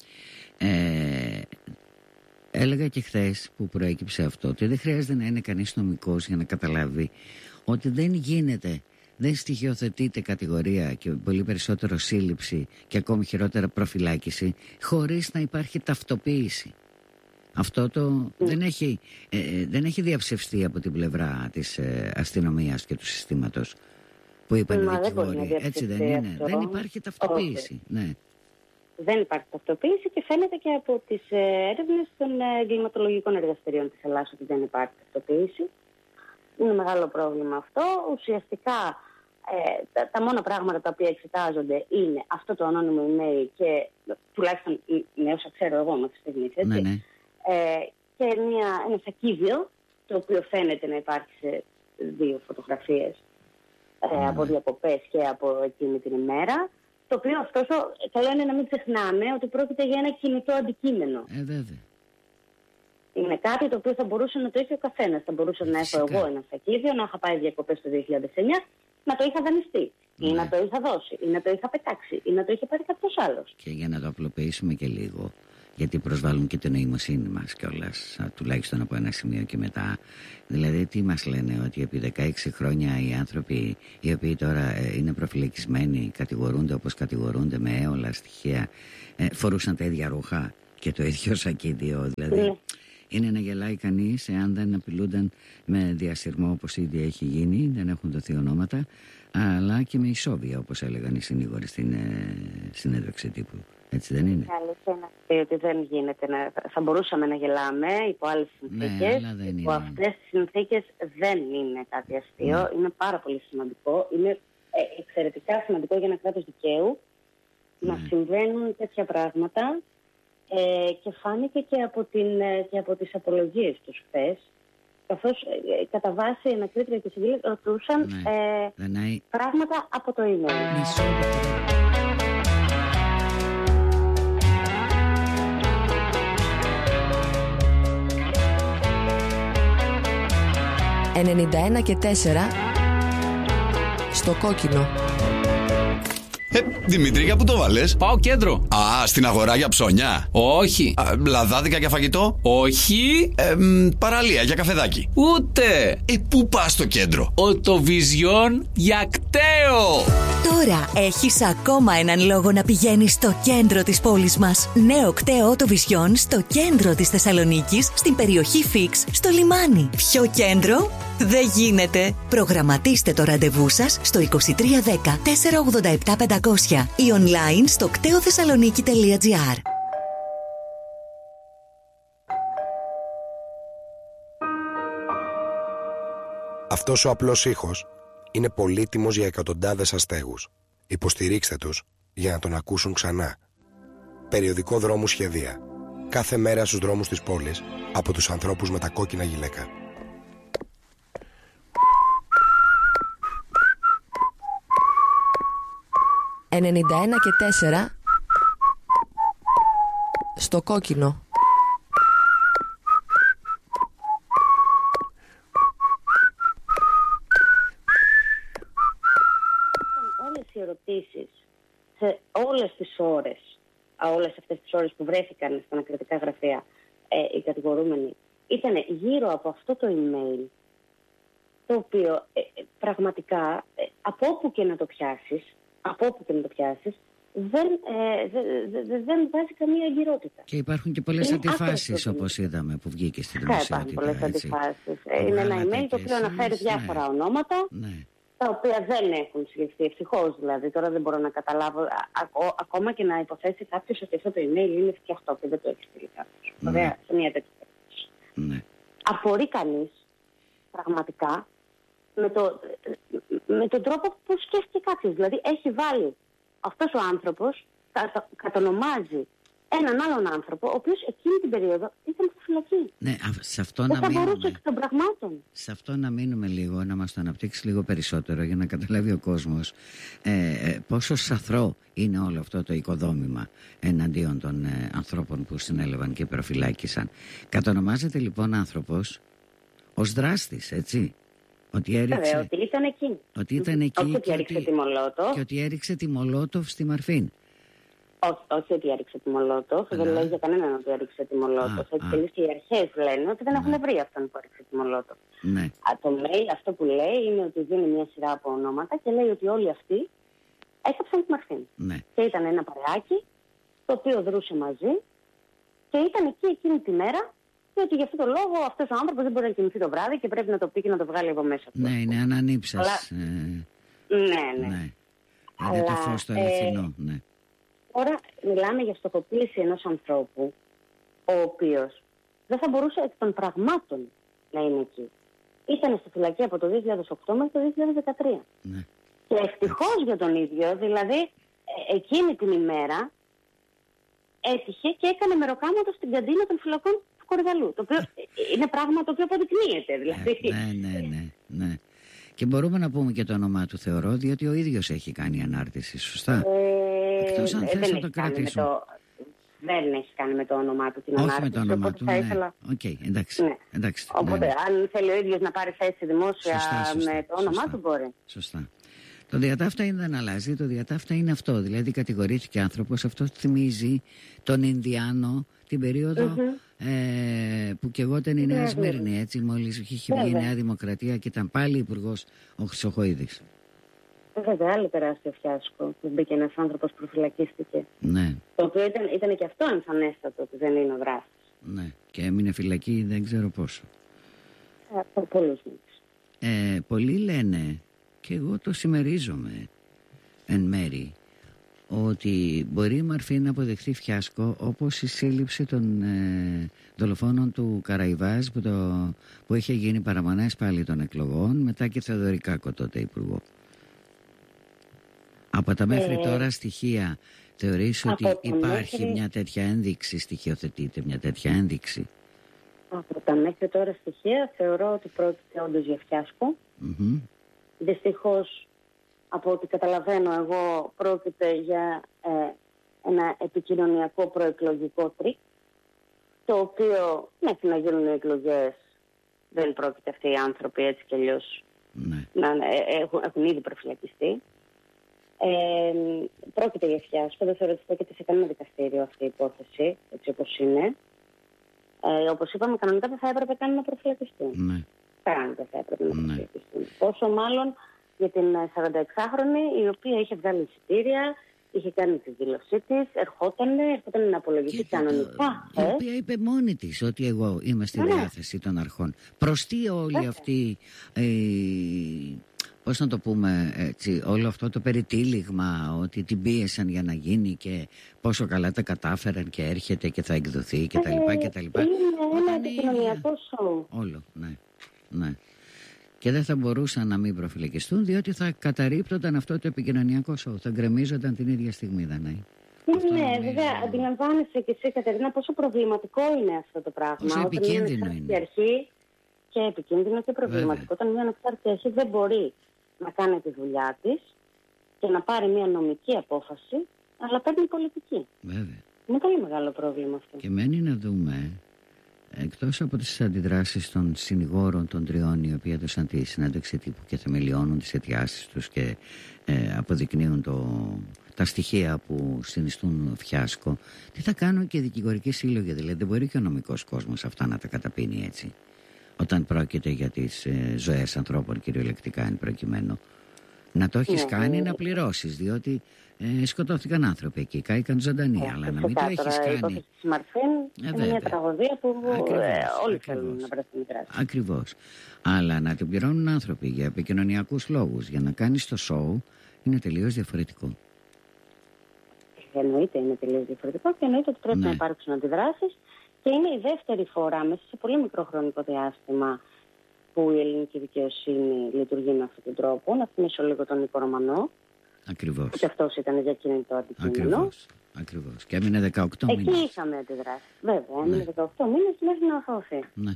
Ε, έλεγα και χθες που προέκυψε αυτό ότι δεν χρειάζεται να είναι κανείς νομικός για να καταλάβει ότι δεν γίνεται, δεν στοιχειοθετείται κατηγορία και πολύ περισσότερο σύλληψη και ακόμη χειρότερα προφυλάκηση χωρίς να υπάρχει ταυτοποίηση. Αυτό το mm. δεν, έχει, ε, δεν έχει διαψευστεί από την πλευρά της ε, αστυνομίας και του συστήματος που είπαν οι δικηγόροι. Έτσι δεν είναι? Αυτό. Δεν υπάρχει ταυτοποίηση. Ναι. Δεν υπάρχει ταυτοποίηση και φαίνεται και από τις έρευνες των εγκληματολογικών εργαστηρίων της Ελλάδας ότι δεν υπάρχει ταυτοποίηση. Είναι μεγάλο πρόβλημα αυτό. Ουσιαστικά ε, τα, τα μόνα πράγματα τα οποία εξετάζονται είναι αυτό το ανώνυμο email και τουλάχιστον με όσα ξέρω εγώ μέχρι στιγμής, έτσι. Ναι, ναι. Ε, και μια, ένα σακίδιο το οποίο φαίνεται να υπάρχει σε δύο φωτογραφίες ε, ναι. από διακοπές και από εκείνη την ημέρα. Το οποίο ωστόσο καλό είναι να μην ξεχνάμε ότι πρόκειται για ένα κινητό αντικείμενο. Ε, βέβαια. Είναι κάτι το οποίο θα μπορούσε να το έχει ο καθένας. Θα μπορούσα να έχω εγώ ένα σακίδιο, να είχα πάει διακοπές το δύο χιλιάδες εννιά, να το είχα δανειστεί. Ναι. Ή να το είχα δώσει, ή να το είχα πετάξει, ή να το είχε πάρει κάποιος άλλος. Και για να το απλοποιήσουμε και λίγο, γιατί προσβάλλουν και την νοημοσύνη μας κιόλας, τουλάχιστον από ένα σημείο και μετά. Δηλαδή τι μας λένε, ότι επί δεκαέξι χρόνια οι άνθρωποι οι οποίοι τώρα ε, είναι προφυλακισμένοι, κατηγορούνται όπως κατηγορούνται με έολα στοιχεία, ε, φορούσαν τα ίδια ρούχα και το ίδιο σακίδιο. Δηλαδή mm. είναι να γελάει κανείς εάν δεν απειλούνταν με διασυρμό όπως ήδη έχει γίνει, δεν έχουν δοθεί ονόματα, αλλά και με ισόβια όπως έλεγαν οι συνήγοροι στην ε, συνέντευξη τύπου. Έτσι δεν είναι? Αλήθεια να πει ότι δεν γίνεται να... Θα μπορούσαμε να γελάμε υπό άλλες συνθήκες. Ναι, υπό αυτές τις συνθήκες δεν είναι κάτι αστείο. Ναι. Είναι πάρα πολύ σημαντικό. Είναι ε, εξαιρετικά σημαντικό για ένα κράτος δικαίου ναι. να συμβαίνουν τέτοια πράγματα ε, και φάνηκε και από, την, ε, και από τις απολογίες τους χθες, καθώς ε, κατά βάση η ανακρίτρια και οι συμβίλες ρωτούσαν ναι. ε, δεν πράγματα από το email. Μισό. ενενήντα ένα και τέσσερα στο κόκκινο. Ε, Δημήτρη, για πού το βάλες? Πάω κέντρο. Α, στην αγορά για ψώνια? Όχι. Α, λαδάδικα για φαγητό? Όχι. Ε, μ, παραλία για καφεδάκι? Ούτε. Ε, πού πας στο κέντρο? Οτοβιζιόν για κταίο. Τώρα έχεις ακόμα έναν λόγο να πηγαίνεις στο κέντρο της πόλης μας. Νέο κταίο Οτοβιζιόν στο κέντρο της Θεσσαλονίκης, στην περιοχή Φίξ, στο λιμάνι. Ποιο κέντρο? Δεν γίνεται. Προγραμματίστε το ραντεβού σας στο είκοσι τρία δέκα τετρακόσια ογδόντα επτά πεντακόσια ή online στο κτέοθεσσαλονίκη τελεία τζι άρ. Αυτός ο απλός ήχος είναι πολύτιμος για εκατοντάδες αστέγους. Υποστηρίξτε τους για να τον ακούσουν ξανά. Περιοδικό Δρόμου Σχεδία. Κάθε μέρα στους δρόμους της πόλης από τους ανθρώπους με τα κόκκινα γυλαίκα. ενενήντα ένα και τέσσερα στο κόκκινο. Όλες οι ερωτήσεις σε όλες τις ώρες, όλες αυτές τις ώρες που βρέθηκαν στα ανακριτικά γραφεία ε, οι κατηγορούμενοι, ήταν γύρω από αυτό το email, το οποίο ε, πραγματικά ε, από όπου και να το πιάσεις, από όπου και να το πιάσεις, δεν, ε, δε, δε, δεν βάζει καμία εγκυρότητα. Και υπάρχουν και πολλές αντιφάσεις, όπως είδαμε, που βγήκε στην δημοσιότητα. Υπάρχουν πολλές αντιφάσεις. Είναι ένα email το οποίο αναφέρει διάφορα ναι. ονόματα, ναι. τα οποία δεν έχουν συλληφθεί. Ευτυχώς δηλαδή. Τώρα δεν μπορώ να καταλάβω, ακό, ακόμα και να υποθέσει κάποιος ότι αυτό το email είναι φτιαχτό και δεν το έχει στείλει κάποιος. Ναι. Βέβαια, σε μια τέτοια περίπτωση. Ναι. Απορεί κανείς, πραγματικά, με, το, με τον τρόπο που σκέφτηκε κάποιος. Δηλαδή έχει βάλει αυτός ο άνθρωπος, κα, κατονομάζει έναν άλλον άνθρωπο, ο οποίος εκείνη την περίοδο ήταν στη φυλακή. Ναι, σε αυτό δεν να θα μείνουμε. μπορούσε εκ των πραγμάτων. Σε αυτό να μείνουμε λίγο, να μας το αναπτύξει λίγο περισσότερο για να καταλάβει ο κόσμος ε, ε, πόσο σαθρό είναι όλο αυτό το οικοδόμημα εναντίον των ε, ανθρώπων που συνέλαβαν και προφυλάκησαν. Κατονομάζεται λοιπόν άνθρωπος ως δράστης, έτσι. Ότι έριξε, Βέβαια, ότι ήταν εκεί. Ότι ήταν εκεί όχι ότι έριξε τη Μολότοφ. Και ότι έριξε τη Μολότοφ στη Μαρφίν. Όχι, όχι ότι έριξε τη Μολότοφ. Δεν λέει για κανέναν ότι έριξε τη Μολότοφ. Έτσι κι εμείς και οι αρχές λένε ότι δεν έχουν βρει αυτόν που έριξε τη Μολότοφ. Ναι. Α, το mail αυτό που λέει είναι ότι δίνει μια σειρά από ονόματα και λέει ότι όλοι αυτοί έκαψαν τη Μαρφίν. Ναι. Και ήταν ένα παρεάκι το οποίο δρούσε μαζί και ήταν εκεί εκείνη τη μέρα. Και ότι γι' αυτό το λόγο αυτός ο άνθρωπος δεν μπορεί να κοιμηθεί το βράδυ και πρέπει να το πει και να το βγάλει από μέσα του. Ναι, είναι ανανύψας. Αλλά... Ε... Ναι, ναι. ναι. Αλλά, είναι το φως το αληθινό, ε... ναι. Τώρα μιλάμε για στοχοποίηση ενός ανθρώπου, ο οποίος δεν θα μπορούσε εκ των πραγμάτων να είναι εκεί. Ήταν στη φυλακή από το δύο χιλιάδες οκτώ μέχρι το δύο χιλιάδες δεκατρία. Ναι. Και ευτυχώς για τον ίδιο, δηλαδή ε, εκείνη την ημέρα έτυχε και έκανε μεροκάματο στην καντίνα των φυλακών του Κορυδαλού. Το οποίο είναι πράγμα το οποίο αποδεικνύεται. Δηλαδή. Ναι, ναι, ναι, ναι. Και μπορούμε να πούμε και το όνομά του, θεωρώ, διότι ο ίδιος έχει κάνει ανάρτηση, σωστά. Ε, Εκτός αν ε, θες να το κρατήσουμε. Το... Δεν έχει κάνει με το όνομά του την Όχι ανάρτηση. Όχι με το όνομά του, ναι. Ήθελα... Okay, εντάξει, ναι. εντάξει. Οπότε, ναι, ναι. αν θέλει ο ίδιος να πάρει θέση δημόσια σωστά, σωστά, με το όνομά σωστά, του, μπορεί. Σωστά. Το διατάφτα είναι δεν αλλάζει, το διατάφτα είναι αυτό. Δηλαδή κατηγορήθηκε άνθρωπος, αυτό θυμίζει τον Ινδιάνο την περίοδο mm-hmm. ε, που και εγώ ήταν η Νέα Σμύρνη, έτσι, μόλις είχε βγει η Νέα Δημοκρατία και ήταν πάλι υπουργός ο Χρυσοχοΐδης. Βέβαια, άλλο τεράστιο φιάσκο που μπήκε ένας άνθρωπος, προφυλακίστηκε. Ναι. Το οποίο ήταν, ήταν και αυτό εμφανέστατο ότι δεν είναι ο δράστης. Ναι, και έμεινε φυλακή δεν ξέρω πόσο. Από πολλούς μήνες. Ε, πολλοί λένε, και εγώ το συμμερίζομαι εν μέρη, ότι μπορεί η Μαρφή να αποδεχθεί φιάσκο όπως η σύλληψη των ε, δολοφόνων του Καραϊβάζ που, το, που είχε γίνει παραμονές πάλι των εκλογών μετά και Θεοδωρικάκο τότε υπουργό. Από τα μέχρι ε, τώρα στοιχεία θεωρείς ότι υπάρχει μέχρι... μια τέτοια ένδειξη, στοιχειοθετείται μια τέτοια ένδειξη? Από τα μέχρι τώρα στοιχεία θεωρώ ότι πρόκειται όντως για φιάσκο. Mm-hmm. Δυστυχώς, από ό,τι καταλαβαίνω εγώ, πρόκειται για ε, ένα επικοινωνιακό προεκλογικό τρίκ, το οποίο μέχρι να γίνουν οι εκλογές δεν πρόκειται αυτοί οι άνθρωποι έτσι κι αλλιώς ναι. να ε, έχουν, έχουν ήδη προφυλακιστεί. Ε, πρόκειται για φιάσκο, δεν θεωρώ ότι πρόκειται σε κανένα δικαστήριο αυτή η υπόθεση, έτσι όπως είναι. Ε, όπως είπαμε, κανονικά δεν θα έπρεπε καν να προφυλακιστούν. Ναι. Καν δεν θα έπρεπε να προφυλακιστούν. Ναι. Πόσο μάλλον για την σαρανταεξάχρονη, η οποία είχε βγάλει εισιτήρια, είχε κάνει τη δήλωσή της, ερχότανε, ερχότανε να απολογηθεί κανονικά. Η ε? οποία είπε μόνη της ότι εγώ είμαι στη ναι. διάθεση των αρχών. Προς τι όλοι αυτοί, ε, πώς να το πούμε έτσι, όλο αυτό το περιτύλιγμα, ότι την πίεσαν για να γίνει και πόσο καλά τα κατάφεραν και έρχεται και θα εκδοθεί κτλ. Ε, κτλ. Είναι ένα επικοινωνιακό σοου. Όλο, ναι, ναι. Και δεν θα μπορούσαν να μην προφυλακιστούν, διότι θα καταρρίπτονταν αυτό το επικοινωνιακό σοου. Θα γκρεμίζονταν την ίδια στιγμή, δεν είναι? Ναι, βέβαια, αντιλαμβάνεσαι και εσύ, Κατερίνα, πόσο προβληματικό είναι αυτό το πράγμα. Πόσο επικίνδυνο είναι. είναι. Αρχή και επικίνδυνο και προβληματικό. Βέβαια. Όταν μια ανεξάρτητη αρχή δεν μπορεί να κάνει τη δουλειά της και να πάρει μια νομική απόφαση, αλλά παίρνει πολιτική. Βέβαια. Είναι πολύ μεγάλο πρόβλημα αυτό. Και μένει να δούμε, εκτός από τις αντιδράσεις των συνηγόρων των τριών, οι οποίοι έδωσαν τη συνέντευξη τύπου και θεμελιώνουν τις αιτιάσεις τους και ε, αποδεικνύουν το, τα στοιχεία που συνιστούν φιάσκο, τι θα κάνουν και οι δικηγορικοί σύλλογοι? Δηλαδή δεν μπορεί και ο νομικός κόσμος αυτά να τα καταπίνει έτσι, όταν πρόκειται για τις ε, ζωές ανθρώπων κυριολεκτικά εν προκειμένου. Να το έχεις ναι, κάνει ναι. να πληρώσεις, διότι ε, σκοτώθηκαν άνθρωποι εκεί, κάηκαν ζωντανοί, ε, αλλά να μην το έχεις κάνει. Η υπόθεση της Μαρφίν είναι μια τραγωδία που ακριβώς, ε, όλοι θέλουν να βρεθούν δράση. Ακριβώς. Αλλά να την πληρώνουν άνθρωποι για επικοινωνιακούς λόγους, για να κάνεις το σοου, είναι τελείως διαφορετικό. Εννοείται είναι τελείως διαφορετικό και εννοείται ότι πρέπει ναι. να υπάρξουν αντιδράσεις. Και είναι η δεύτερη φορά μέσα σε πολύ μικρό χρονικό διάστημα που η ελληνική δικαιοσύνη λειτουργεί με αυτόν τον τρόπο. Να θυμίσω λίγο τον Νίκο Ρωμανό. Ακριβώς. Και αυτός ήταν για εκείνη το αντικείμενο. Ακριβώς. Ακριβώς. Και έμεινε δεκαοκτώ Εκεί μήνες. Εκεί είχαμε αντιδράσει. Βέβαια, έμεινε ναι. δεκαοκτώ μήνες μέχρι να αθώθει. Ναι.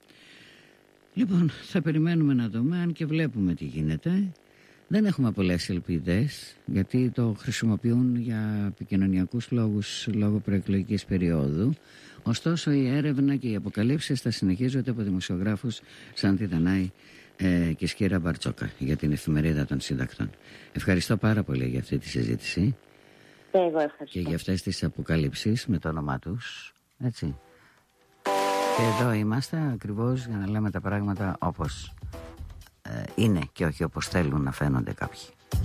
Λοιπόν, θα περιμένουμε να δούμε, αν και βλέπουμε τι γίνεται. Δεν έχουμε πολλές ελπίδες, γιατί το χρησιμοποιούν για επικοινωνιακούς λόγους λόγω προεκλογικής περίοδου. Ωστόσο η έρευνα και οι αποκαλύψεις θα συνεχίζονται από δημοσιογράφους σαν τη Δανάη ε, και Σκύρα Μπαρτσόκα για την Εφημερίδα των Συντακτών. Ευχαριστώ πάρα πολύ για αυτή τη συζήτηση. Και εγώ ευχαριστώ. Και για αυτές τις αποκαλύψεις με το όνομά τους. Έτσι. Και εδώ είμαστε ακριβώς για να λέμε τα πράγματα όπως ε, είναι και όχι όπως θέλουν να φαίνονται κάποιοι.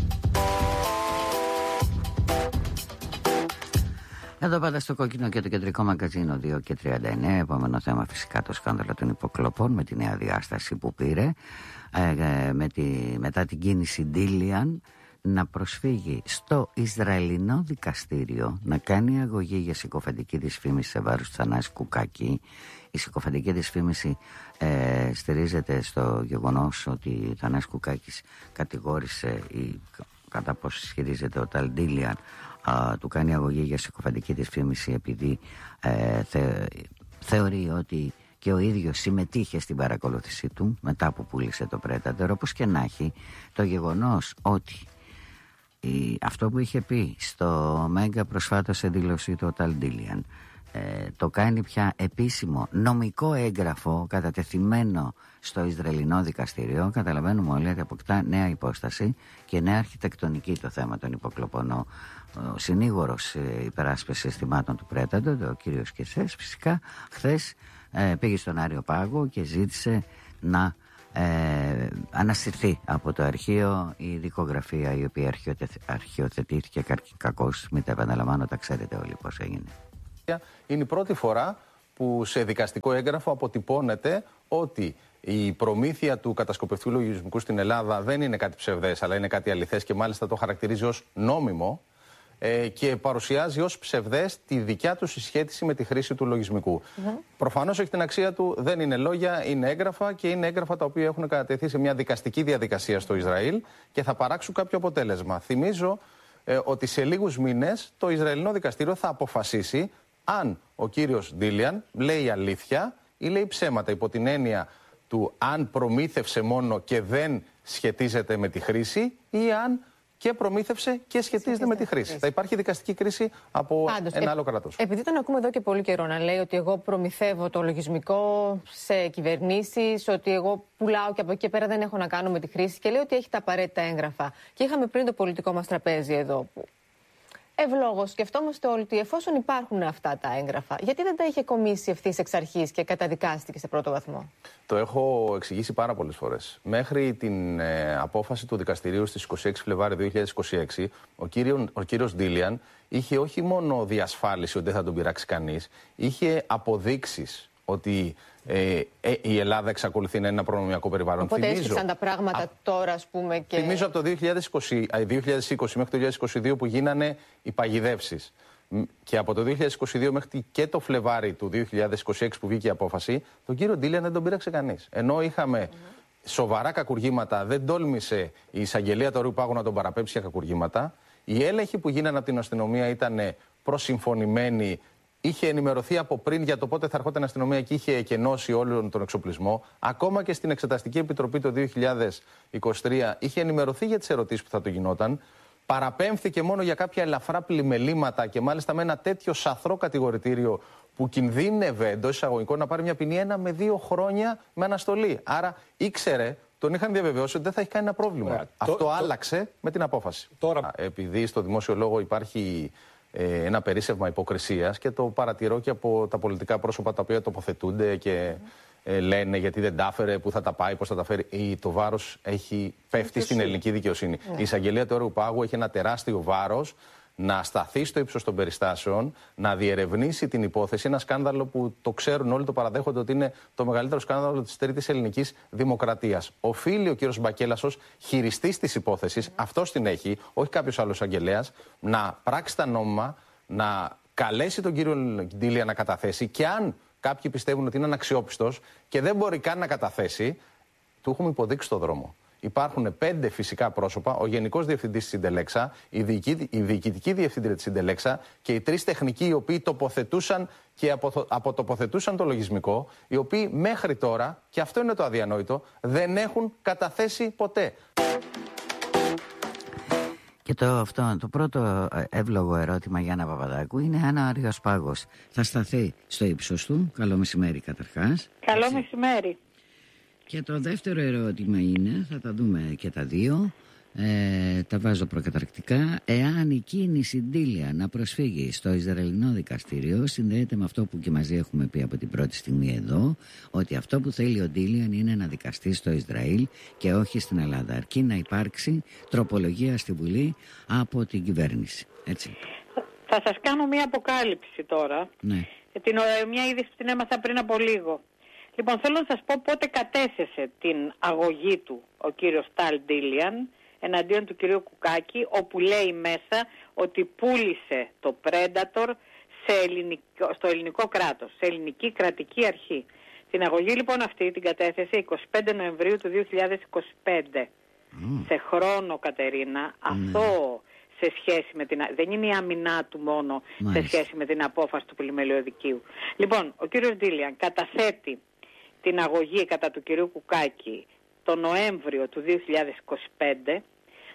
Εδώ πάντα στο κόκκινο και το κεντρικό μαγκαζίνο δύο και τριάντα εννέα. Επόμενο θέμα φυσικά το σκάνδαλο των υποκλοπών με τη νέα διάσταση που πήρε ε, με τη, μετά την κίνηση Ντίλιαν να προσφύγει στο Ισραηλινό δικαστήριο να κάνει αγωγή για συκοφαντική δυσφήμιση σε βάρος του Θανάση Κουκάκη. Η συκοφαντική δυσφήμιση ε, στηρίζεται στο γεγονός ότι ο Θανάσης Κουκάκης κατηγόρησε ή κατά πώς ισχυρίζεται ο Ταλ Ντίλιαν Uh, του κάνει αγωγή για συκοφαντική δυσφήμιση επειδή ε, θε, θεωρεί ότι και ο ίδιος συμμετείχε στην παρακολούθηση του μετά που πούλησε το Predator. Όπως και να έχει, το γεγονός ότι η, αυτό που είχε πει στο Μέγκα προσφάτως σε δήλωσή του ο Ταλ Ντίλιαν, ε, το κάνει πια επίσημο νομικό έγγραφο κατατεθειμένο στο Ισραηλινό δικαστήριο, καταλαβαίνουμε όλοι ότι αποκτά νέα υπόσταση και νέα αρχιτεκτονική το θέμα των υποκλοπών. Ο, ο συνήγορος ε, υπεράσπισης θυμάτων του Πρέταντο, ο κύριος Κεσές, φυσικά χθες ε, πήγε στον Άριο Πάγο και ζήτησε να ε, ανασυρθεί από το αρχείο η δικογραφία η οποία αρχιοθετήθηκε κακώς. Μην τα επαναλαμβάνω, τα ξέρετε όλοι πώς έγινε. Είναι η πρώτη φορά που σε δικαστικό έγγραφο αποτυπώνεται ότι η προμήθεια του κατασκοπευτικού λογισμικού στην Ελλάδα δεν είναι κάτι ψευδές, αλλά είναι κάτι αληθές και μάλιστα το χαρακτηρίζει ως νόμιμο ε, και παρουσιάζει ως ψευδές τη δικιά του συσχέτιση με τη χρήση του λογισμικού. Mm-hmm. Προφανώς έχει την αξία του, δεν είναι λόγια, είναι έγγραφα και είναι έγγραφα τα οποία έχουν κατατεθεί σε μια δικαστική διαδικασία στο Ισραήλ και θα παράξουν κάποιο αποτέλεσμα. Θυμίζω ε, ότι σε λίγους μήνες το Ισραηλινό δικαστήριο θα αποφασίσει αν ο κύριος Ντίλιαν λέει αλήθεια ή λέει ψέματα, υπό την έννοια του αν προμήθευσε μόνο και δεν σχετίζεται με τη χρήση ή αν και προμήθευσε και σχετίζεται με τη χρήση. Θα υπάρχει δικαστική κρίση από Πάντως, ένα ε, άλλο κράτος. Επειδή τον ακούμε εδώ και πολύ καιρό να λέει ότι εγώ προμηθεύω το λογισμικό σε κυβερνήσεις, ότι εγώ πουλάω και από εκεί και πέρα δεν έχω να κάνω με τη χρήση και λέει ότι έχει τα απαραίτητα έγγραφα. Και είχαμε πριν το πολιτικό μας τραπέζι εδώ που ευλόγως σκεφτόμαστε όλοι ότι εφόσον υπάρχουν αυτά τα έγγραφα, γιατί δεν τα είχε κομίσει ευθύς εξ αρχής και καταδικάστηκε σε πρώτο βαθμό? Το έχω εξηγήσει πάρα πολλές φορές. Μέχρι την ε, απόφαση του δικαστηρίου στις είκοσι έξι Φλεβάρι δύο χιλιάδες είκοσι έξι, ο, κύριο, ο κύριος Ντίλιαν είχε όχι μόνο διασφάλιση ότι δεν θα τον πειράξει κανείς, είχε αποδείξεις ότι ε, ε, η Ελλάδα εξακολουθεί να είναι ένα προνομιακό περιβάλλον. Οπότε έσκυψαν τα πράγματα α, τώρα, ας πούμε. Και... Θυμίζω από το δύο χιλιάδες είκοσι, δύο χιλιάδες είκοσι μέχρι το δύο χιλιάδες είκοσι δύο που γίνανε οι παγιδεύσεις. Και από το δύο χιλιάδες είκοσι δύο μέχρι και το Φλεβάρι του δύο χιλιάδες είκοσι έξι που βγήκε η απόφαση, τον κύριο Ντίλιαν δεν τον πήραξε κανείς. Ενώ είχαμε mm-hmm. σοβαρά κακουργήματα, δεν τόλμησε η εισαγγελία του Αρείου Πάγου να τον παραπέμψει για κακουργήματα. Οι έλεγχοι που γίνανε από την αστυνομία ήταν προσυμφωνημένοι. Είχε ενημερωθεί από πριν για το πότε θα ερχόταν η αστυνομία και είχε εκενώσει όλον τον εξοπλισμό. Ακόμα και στην Εξεταστική Επιτροπή το δύο χιλιάδες είκοσι τρία είχε ενημερωθεί για τις ερωτήσεις που θα του γινόταν. Παραπέμφθηκε μόνο για κάποια ελαφρά πλημελήματα και μάλιστα με ένα τέτοιο σαθρό κατηγορητήριο που κινδύνευε εντός εισαγωγικών να πάρει μια ποινή ένα με δύο χρόνια με αναστολή. Άρα ήξερε, τον είχαν διαβεβαιώσει ότι δεν θα έχει κάνει ένα πρόβλημα. Ωραία. Αυτό το, άλλαξε το... με την απόφαση. Τώρα... Επειδή στο δημόσιο λόγο υπάρχει ε, ένα περίσσευμα υποκρισίας και το παρατηρώ και από τα πολιτικά πρόσωπα τα οποία τοποθετούνται και mm. ε, λένε γιατί δεν τα έφερε, πού θα τα πάει, πώς θα τα φέρει. Η, το βάρος έχει πέφτει στην ελληνική δικαιοσύνη. Mm. Η εισαγγελία του Αριού Πάγου έχει ένα τεράστιο βάρος να σταθεί στο ύψος των περιστάσεων, να διερευνήσει την υπόθεση. Ένα σκάνδαλο που το ξέρουν όλοι, το παραδέχονται ότι είναι το μεγαλύτερο σκάνδαλο της τρίτης ελληνικής δημοκρατίας. Οφείλει ο κύριος Μπακέλας ως χειριστής της υπόθεσης, mm. αυτός την έχει, όχι κάποιος άλλος αγγελέας, να πράξει τα νόμιμα, να καλέσει τον κύριο Ντίλιαν να καταθέσει και αν κάποιοι πιστεύουν ότι είναι αναξιόπιστος και δεν μπορεί καν να καταθέσει, του έχουμε υποδείξει το δρόμο. Υπάρχουν πέντε φυσικά πρόσωπα, ο Γενικός Διευθυντής της Συντελέξα, η, διοικη... η Διοικητική Διευθύντρια της Συντελέξα και οι τρεις τεχνικοί οι οποίοι τοποθετούσαν και απο... αποτοποθετούσαν το λογισμικό, οι οποίοι μέχρι τώρα, και αυτό είναι το αδιανόητο, δεν έχουν καταθέσει ποτέ. Και το, αυτό, το πρώτο εύλογο ερώτημα για Γιάννα Παπαδάκου είναι αν ο Άριος Πάγος θα σταθεί στο ύψος του. Καλό μεσημέρι καταρχάς. Καλό Έτσι. μεσημέρι. Και το δεύτερο ερώτημα είναι, θα τα δούμε και τα δύο, ε, τα βάζω προκαταρκτικά, εάν η κίνηση Ντίλιαν να προσφύγει στο Ισραηλινό δικαστήριο συνδέεται με αυτό που και μαζί έχουμε πει από την πρώτη στιγμή εδώ, ότι αυτό που θέλει ο Ντίλιαν είναι να δικαστεί στο Ισραήλ και όχι στην Ελλάδα, αρκεί να υπάρξει τροπολογία στη Βουλή από την κυβέρνηση. Έτσι. Θα σας κάνω μια αποκάλυψη τώρα, ναι. την, μια είδηση που την έμαθα πριν από λίγο. Λοιπόν, θέλω να σας πω πότε κατέθεσε την αγωγή του ο κύριος Ταλ Ντίλιαν εναντίον του κυρίου Κουκάκη, όπου λέει μέσα ότι πούλησε το Predator σε ελληνικό, στο ελληνικό κράτος, σε ελληνική κρατική αρχή. Την αγωγή λοιπόν αυτή την κατέθεσε εικοστή πέμπτη Νοεμβρίου του δύο χιλιάδες είκοσι πέντε. Mm. Σε χρόνο, Κατερίνα, mm. αυτό σε σχέση με την... δεν είναι η αμυνά του μόνο Μάλιστα. σε σχέση με την απόφαση του Πολυμελιωδικίου. Λοιπόν, ο κύριος Ντίλιαν καταθέτει την αγωγή κατά του κυρίου Κουκάκη το Νοέμβριο του δύο χιλιάδες είκοσι πέντε.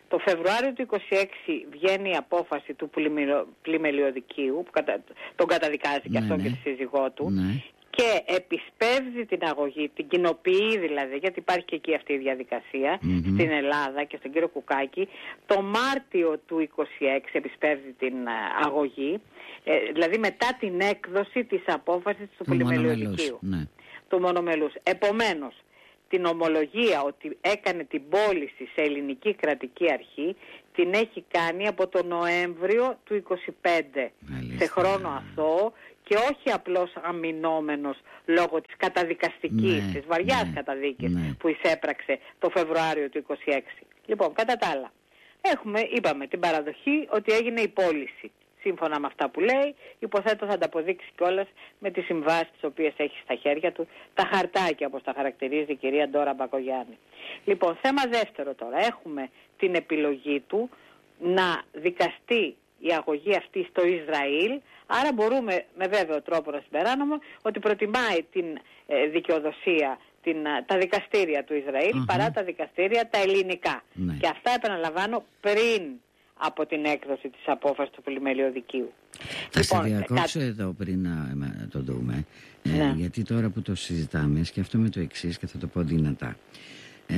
Το Φεβρουάριο του είκοσι έξι βγαίνει η απόφαση του πλημελιωδικίου, που κατα... τον καταδικάζει και ναι, αυτόν ναι. και τη σύζυγό του, ναι. και επισπεύδει την αγωγή, την κοινοποιεί δηλαδή, γιατί υπάρχει και εκεί αυτή η διαδικασία, mm-hmm. στην Ελλάδα και στον κύριο Κουκάκη. Το Μάρτιο του είκοσι έξι επισπεύδει την uh, αγωγή, ε, δηλαδή μετά την έκδοση της απόφασης του πλημελιωδικίου, ναι. του μονομελούς. Επομένως, την ομολογία ότι έκανε την πώληση σε ελληνική κρατική αρχή την έχει κάνει από τον Νοέμβριο του είκοσι πέντε, μάλιστα. σε χρόνο αθώο, και όχι απλώς αμυνόμενος λόγω της καταδικαστικής, ναι, της βαριάς ναι, καταδίκης ναι. που εισέπραξε το Φεβρουάριο του είκοσι έξι. Λοιπόν, κατά τα άλλα, έχουμε, είπαμε, την παραδοχή ότι έγινε η πώληση. Σύμφωνα με αυτά που λέει, υποθέτω θα ανταποδείξει κιόλας με τις συμβάσεις τις οποίες έχει στα χέρια του, τα χαρτάκια όπως τα χαρακτηρίζει η κυρία Ντόρα Μπακογιάννη. Λοιπόν, θέμα δεύτερο τώρα. Έχουμε την επιλογή του να δικαστεί η αγωγή αυτή στο Ισραήλ, άρα μπορούμε με βέβαιο τρόπο να συμπεράνουμε ότι προτιμάει την ε, δικαιοδοσία, την, τα δικαστήρια του Ισραήλ uh-huh. παρά τα δικαστήρια τα ελληνικά. Ναι. Και αυτά επαναλαμβάνω πριν από την έκδοση της απόφασης του πλημελιωδικίου. Θα λοιπόν, σε διακόψω κα... εδώ πριν να, να το δούμε, ναι. ε, γιατί τώρα που το συζητάμε σκέφτομαι το εξής και θα το πω δυνατά. Ε,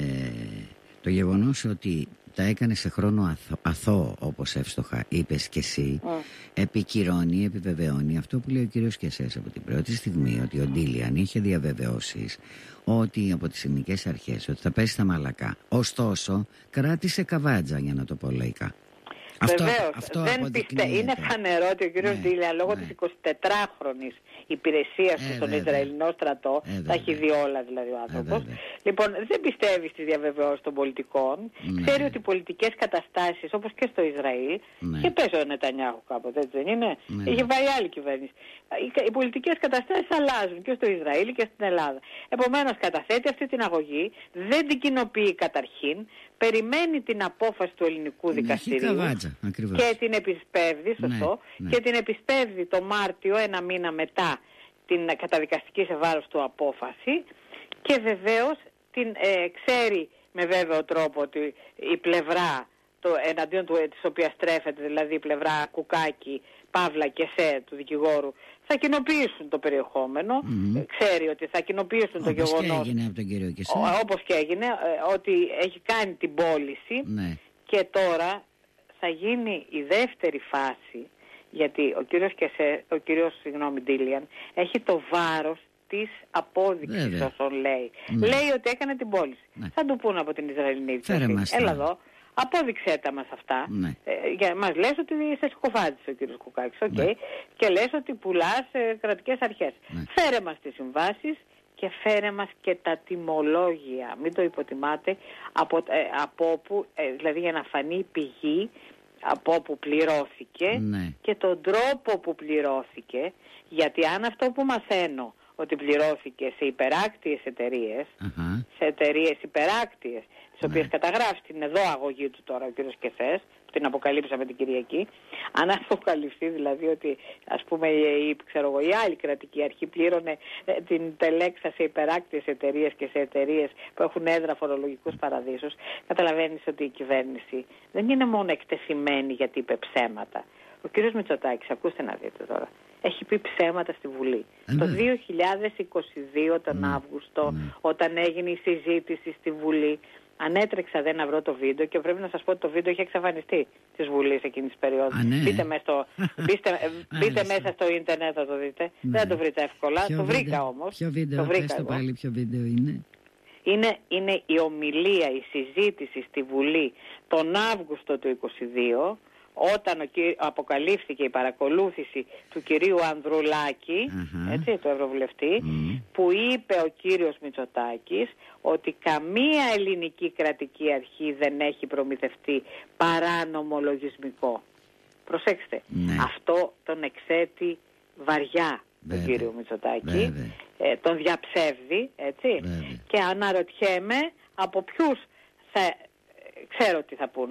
το γεγονός ότι τα έκανε σε χρόνο αθώ, αθώο, όπως εύστοχα είπες και εσύ, mm. επικυρώνει, επιβεβαιώνει αυτό που λέει ο κύριος Κεσές από την πρώτη στιγμή, ότι ο Ντίλιαν είχε διαβεβαιώσεις ότι από τις ελληνικές αρχές ότι θα πέσει στα μαλακά. Ωστόσο, κράτησε καβάτζα, για να το πω λαϊκά. Βεβαίως, αυτό δεν πιστε... είναι φανερό ότι ο κύριος ναι, Ντίλιαν λόγω ναι. της εικοσιτετράχρονης υπηρεσίας του ε, στον Ισραηλινό στρατό, ε, τα έχει δει όλα δηλαδή ο άνθρωπος, ε, λοιπόν δεν πιστεύει στις διαβεβαιώσεις των πολιτικών, ναι. ξέρει ότι οι πολιτικές καταστάσεις όπως και στο Ισραήλ, ναι. και πέσει ο Νετανιάχου κάποτε, έτσι δεν είναι, ναι. είχε βάλει άλλη κυβέρνηση. Οι, οι πολιτικές καταστάσεις αλλάζουν και στο Ισραήλ και στην Ελλάδα. Επομένως καταθέτει αυτή την αγωγή, δεν την κοινοποιεί καταρχήν, περιμένει την απόφαση του ελληνικού δικαστηρίου και την επισπεύδει, σωστό, ναι, ναι. και την επισπεύδει το Μάρτιο, ένα μήνα μετά την καταδικαστική σε βάρος του απόφαση, και βεβαίως την ε, ξέρει με βέβαιο τρόπο ότι η πλευρά το, εναντίον του, της οποίας στρέφεται, δηλαδή η πλευρά Κουκάκη, Παύλα και σε του δικηγόρου, θα κοινοποιήσουν το περιεχόμενο, mm-hmm. ξέρει ότι θα κοινοποιήσουν το γεγονός, όπως και έγινε από τον κύριο Κεσέ, όπως και έγινε, ότι έχει κάνει την πώληση, ναι. και τώρα θα γίνει η δεύτερη φάση, γιατί ο κύριος, Κεσέ, ο κύριος συγγνώμη, Ντίλιαν έχει το βάρος της απόδειξης όσων λέει. Ναι. Λέει ότι έκανε την πώληση. Ναι. Θα του πούνε από την Ισραηλινή δικαιοσύνη. Έλα εδώ. Απόδειξέ τα μας αυτά. Ναι. Ε, για, μας λες ότι σε σκοφάτισε ο κύριος Κουκάκης, okay, ναι. και λες ότι πουλάς ε, κρατικές αρχές. Ναι. Φέρε μας τις συμβάσεις και φέρε μας και τα τιμολόγια. Μην το υποτιμάτε, από, ε, από όπου, ε, δηλαδή για να φανεί η πηγή από όπου πληρώθηκε, ναι. και τον τρόπο που πληρώθηκε, γιατί αν αυτό που μαθαίνω ότι πληρώθηκε σε υπεράκτιες εταιρείες, uh-huh. σε εταιρείες υπεράκτιες, τις οποίες ναι. καταγράφει την εδώ αγωγή του τώρα ο κύριος Κεσές, που την αποκαλύψαμε την Κυριακή, αν αποκαλυφθεί δηλαδή ότι ας πούμε η, ξέρω εγώ, η άλλη κρατική αρχή πλήρωνε ε, την τελέξα σε υπεράκτιες εταιρείες και σε εταιρείες που έχουν έδρα φορολογικούς παραδείσους, καταλαβαίνεις ότι η κυβέρνηση δεν είναι μόνο εκτεθειμένη γιατί είπε ψέματα. Ο κύριος Μητσοτάκης, ακούστε να δείτε τώρα, έχει πει ψέματα στη Βουλή. Ε, το δύο χιλιάδες είκοσι δύο τον ναι. Αύγουστο, ναι. όταν έγινε η συζήτηση στη Βουλή, ανέτρεξα δεν να βρω το βίντεο και πρέπει να σας πω ότι το βίντεο είχε εξαφανιστεί της Βουλής εκείνης της περίοδου. Α, ναι. Μπείτε, μέσα στο, μπείτε, μπείτε μέσα στο ίντερνετ θα το δείτε. Ναι. Δεν θα το βρείτε εύκολα. Ποιο το βρήκα βίντεο, όμως. Ποιο βίντεο, το βρήκα πάλι, ποιο βίντεο είναι. Είναι, είναι η ομιλία, η συζήτηση στη Βουλή τον Αύγουστο του είκοσι δύο, όταν ο, αποκαλύφθηκε η παρακολούθηση του κυρίου Ανδρουλάκη, uh-huh. έτσι, του Ευρωβουλευτή, mm. που είπε ο κύριος Μητσοτάκης ότι καμία ελληνική κρατική αρχή δεν έχει προμηθευτεί παράνομο λογισμικό. Προσέξτε, ναι. αυτό τον εξέτει βαριά τον κύριο Μητσοτάκη, ε, τον διαψεύδει, έτσι, Βέβαια. και αναρωτιέμαι από ποιους θα, ξέρω τι θα πούνε,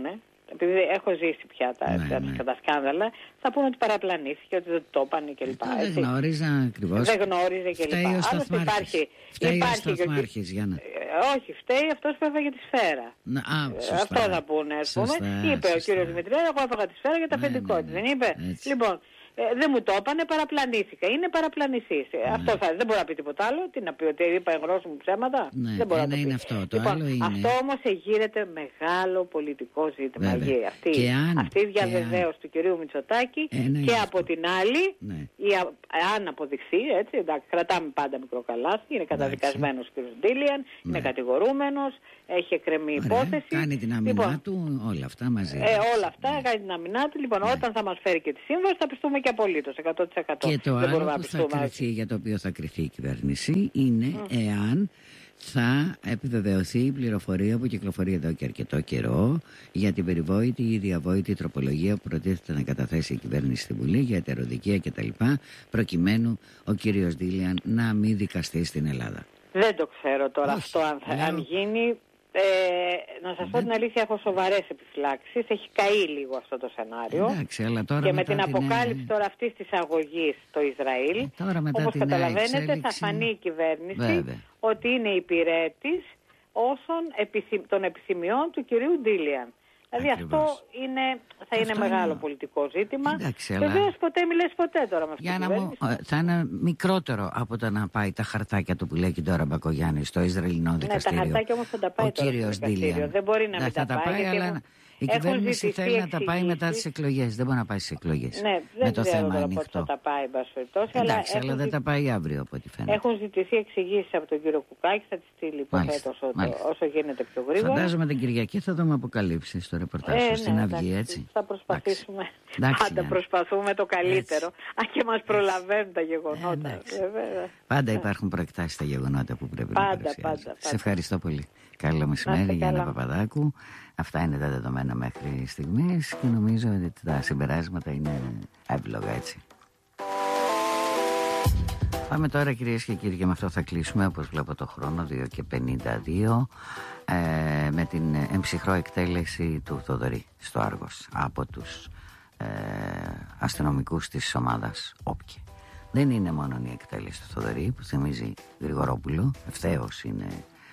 επειδή έχω ζήσει πια τα, ναι, τα, ναι. τα σκάνδαλα, θα πούνε ότι παραπλανήθηκε, ότι δεν το είπανε κλπ. Δεν γνώριζα ακριβώς. Δεν γνώριζε κλπ. Φταίει ο Σταθμάρχης. Φταίει ο Σταθμάρχης, Γιάννα. Όχι, φταίει αυτός που έφαγε τη σφαίρα. Να, α, αυτό θα πούνε, ας πούμε. Είπε ο κύριος Δημητριάδη, εγώ έφαγα τη σφαίρα για τα αφεντικό της. Δεν είπε. Λοιπόν, Ε, δεν μου το είπανε, παραπλανήθηκα. Είναι παραπλανηθής. Ναι. Αυτό θα, δεν μπορεί να πει τίποτα άλλο. Τι να πει, ότι είπα εγγρός μου ψέματα. Ναι, δεν μπορεί να το πει. Είναι αυτό. Το λοιπόν, άλλο είναι... αυτό όμως εγείρεται μεγάλο πολιτικό ζήτημα. Αυτή, αν, αυτή η διαβεβαίωση αν... του κυρίου Μητσοτάκη ε, ναι, και ναι, από την άλλη, ναι. η, αν αποδειχθεί, έτσι, εντάξει, κρατάμε πάντα μικρό καλάθι, είναι καταδικασμένος ο κύριος Ντίλιαν, ναι. είναι κατηγορούμενος, έχει εκκρεμεί υπόθεση. Κάνει την αμυνά λοιπόν, του, όλα αυτά μαζί. Ε, όλα αυτά, ναι. κάνει την αμυνά του. Λοιπόν, ναι. όταν θα μας φέρει και τη σύμβαση θα πιστούμε και απολύτως, εκατό τοις εκατό. Και το δεν άλλο που θα κριθεί, για το οποίο θα κριθεί η κυβέρνηση είναι mm. εάν θα επιβεβαιωθεί η πληροφορία που κυκλοφορεί εδώ και αρκετό καιρό για την περιβόητη ή διαβόητη τροπολογία που προτίθεται να καταθέσει η κυβέρνηση στη Βουλή για ετεροδικία κτλ. Προκειμένου ο κύριος Ντίλιαν να μην δικαστεί στην Ελλάδα. Δεν το ξέρω τώρα όχι, αυτό αν, θα, αν γίνει. Ε, να σας πω την αλήθεια, έχω σοβαρές επιφυλάξεις. Έχει καεί λίγο αυτό το σενάριο. Εντάξει, αλλά τώρα και με την, την αποκάλυψη τώρα αυτής της αγωγής στο Ισραήλ, ε, όπως καταλαβαίνετε, εξέλιξη... θα φανεί η κυβέρνηση Βέβαια. ότι είναι υπηρέτης όσων επισημ... των επιθυμιών του κυρίου Ντίλιαν. Δηλαδή Ακριβώς. αυτό είναι, θα είναι αυτό μεγάλο είναι... πολιτικό ζήτημα. Βεβαίως αλλά... ποτέ μιλές ποτέ τώρα με αυτή την κυβέρνηση. Θα είναι μικρότερο από το να πάει τα χαρτάκια του που λέει και τώρα Μπακογιάννη στο Ισραηλινό δικαστήριο. Ναι, τα χαρτάκια όμως θα τα πάει ο τώρα κύριος στο δικαστήριο. Δεν μπορεί να μην τα, τα πάει. πάει αλλά... Η κυβέρνηση θέλει να τα πάει μετά τις εκλογές. Δεν μπορεί να πάει στις εκλογές. Ναι, με το θέμα ανοιχτό. Θα τα πάει, Εντάξει, αλλά, αλλά δεν τα πάει αύριο από ό,τι φαίνεται. Έχουν ζητηθεί εξηγήσεις από τον κύριο Κουκάκη. Θα τις στείλει υποθέτω όσο, όσο γίνεται πιο γρήγορα. Φαντάζομαι την Κυριακή θα δούμε αποκαλύψεις στο ρεπορτάζ ε, στην ναι, Αυγή, έτσι. Θα προσπαθήσουμε. Πάντα προσπαθούμε το καλύτερο. Αν και μας προλαβαίνουν τα γεγονότα. Πάντα υπάρχουν προεκτάσεις στα γεγονότα που πρέπει να παρουσιάζουν. Σε ευχαριστώ πολύ. Καλό μεσημέρι, Γιάννα Παπαδάκου. Αυτά είναι τα δεδομένα μέχρι στιγμής και νομίζω ότι τα συμπεράσματα είναι εύλογα, έτσι. Πάμε τώρα, κυρίες και κύριοι, και με αυτό θα κλείσουμε, όπως βλέπω το χρόνο, δύο και πενήντα δύο, ε, με την εμψυχρό εκτέλεση του Θοδωρή στο Άργος από τους ε, αστυνομικούς της ομάδας Όπκη. Δεν είναι μόνο η εκτέλεση του Θοδωρή που θυμίζει Γρηγορόπουλο, ευθέως είναι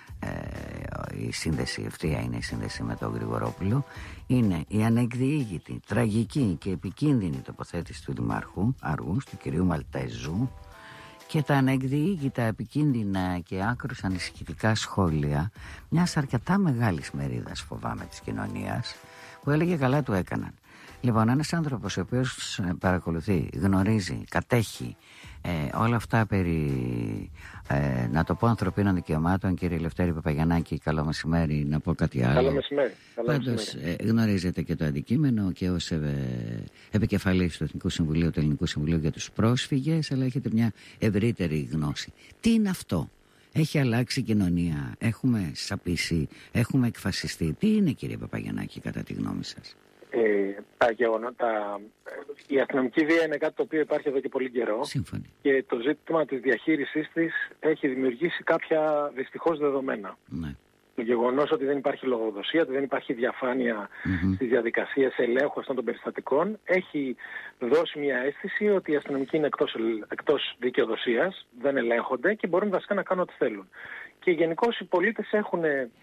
ε, η σύνδεση, ευθεία είναι η σύνδεση με τον Γρηγορόπουλο, είναι η ανεκδιήγητη, τραγική και επικίνδυνη τοποθέτηση του Δημάρχου Άργους, του κυρίου Μαλτέζου, και τα ανεκδιήγητα, επικίνδυνα και άκρως ανησυχητικά σχόλια μιας αρκετά μεγάλης μερίδας, φοβάμαι, της κοινωνίας, που έλεγε καλά του έκαναν. Λοιπόν, ένας άνθρωπος ο οποίος παρακολουθεί, γνωρίζει, κατέχει ε, όλα αυτά περί, ε, να το πω, ανθρωπίνων δικαιωμάτων, κύριε Λευτέρη Παπαγιαννάκη, καλό μεσημέρι, να πω κάτι άλλο. Καλό μεσημέρι. Πάντως, ε, γνωρίζετε και το αντικείμενο και ως ε, επικεφαλής του Εθνικού Συμβουλίου, του Ελληνικού Συμβουλίου για τους πρόσφυγες, αλλά έχετε μια ευρύτερη γνώση. Τι είναι αυτό? Έχει αλλάξει η κοινωνία, έχουμε σαπίσει, έχουμε εκφασιστεί. Τι είναι, κύριε Παπαγιαννάκη, κατά τη γνώμη σας? Ε, τα γεγονότα, η αστυνομική βία είναι κάτι το οποίο υπάρχει εδώ και πολύ καιρό. Σύμφωνοι. Και το ζήτημα της διαχείρισης της έχει δημιουργήσει κάποια δυστυχώς δεδομένα. Ναι. Το γεγονός ότι δεν υπάρχει λογοδοσία, ότι δεν υπάρχει διαφάνεια mm-hmm. στις διαδικασίες ελέγχου αυτών των περιστατικών, έχει δώσει μια αίσθηση ότι οι αστυνομικοί είναι εκτός, εκτός δικαιοδοσίας, δεν ελέγχονται και μπορούν βασικά να κάνουν ό,τι θέλουν. Και γενικώς οι πολίτες έχουν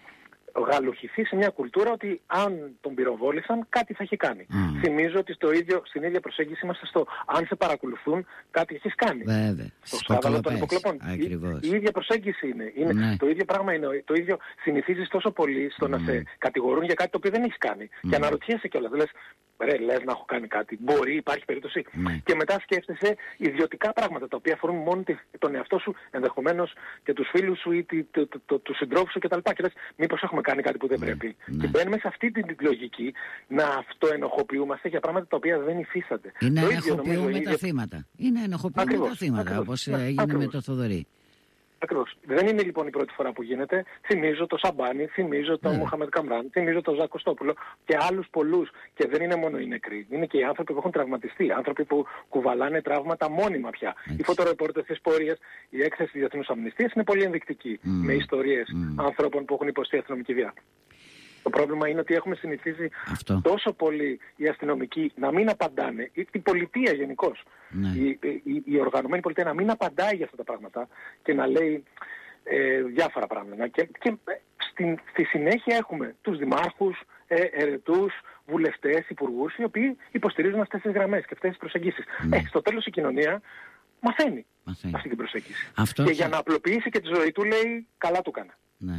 γαλουχηθεί σε μια κουλτούρα ότι αν τον πυροβόλησαν κάτι θα έχει κάνει. Mm. Θυμίζω ότι στο ίδιο, στην ίδια προσέγγιση είμαστε στο αν σε παρακολουθούν κάτι έχεις κάνει. Βέβαια. Στο σκάνδαλο των υποκλοπών. Η, η ίδια προσέγγιση είναι. είναι ναι. Το ίδιο πράγμα είναι. Το ίδιο συνηθίζεις τόσο πολύ στο mm. να σε κατηγορούν για κάτι το οποίο δεν έχεις κάνει. Mm. Και αναρωτιέσαι κιόλας. Λες, ρε, λες να έχω κάνει κάτι. Μπορεί, υπάρχει περίπτωση. Mm. Και μετά σκέφτεσαι ιδιωτικά πράγματα τα οποία αφορούν μόνο τον εαυτό σου, ενδεχομένως και τους φίλους σου ή τους συντρόφους σου κτλ. Και λες, μήπως έχουμε κάνει κάτι που δεν ναι, πρέπει. Ναι. Και μπαίνουμε σε αυτή την λογική να αυτοενοχοποιούμαστε για πράγματα τα οποία δεν υφίστανται. Είναι να ενοχοποιούμε τα ίδιο... θύματα. Είναι να ενοχοποιούμε ακριβώς, τα θύματα, ακριβώς, όπως ναι, έγινε ακριβώς. με το Θοδωρή. Ακριβώς. Δεν είναι λοιπόν η πρώτη φορά που γίνεται. Θυμίζω το Σαμπάνι, θυμίζω τον Μοχαμέτ Καμράν, θυμίζω τον Ζακ Κωστόπουλο και άλλους πολλούς. Και δεν είναι μόνο οι νεκροί. Είναι και οι άνθρωποι που έχουν τραυματιστεί. Άνθρωποι που κουβαλάνε τραύματα μόνιμα πια. Έτσι. Οι φωτορεπόρτες της πορείας, η έκθεση της Διεθνούς Αμνηστίας είναι πολύ ενδεικτική. Mm. Με ιστορίες mm. ανθρώπων που έχουν υποστεί αστυνομική βία. Το πρόβλημα είναι ότι έχουμε συνηθίσει αυτό. τόσο πολύ οι αστυνομικοί να μην απαντάνε, ή η πολιτεία γενικώς, ναι. η, η, η οργανωμένη πολιτεία να μην απαντάει για αυτά τα πράγματα και να λέει ε, διάφορα πράγματα. Και, και στην, στη συνέχεια έχουμε τους δημάρχους, ε, ερετούς, βουλευτές, υπουργούς, οι οποίοι υποστηρίζουν αυτές τις γραμμές και αυτές τις προσεγγίσεις. Ναι. Ε, στο τέλος η κοινωνία μαθαίνει, μαθαίνει. αυτή την προσέγγιση. Αυτό και θα... για να απλοποιήσει και τη ζωή του λέει καλά του έκανε. Ναι.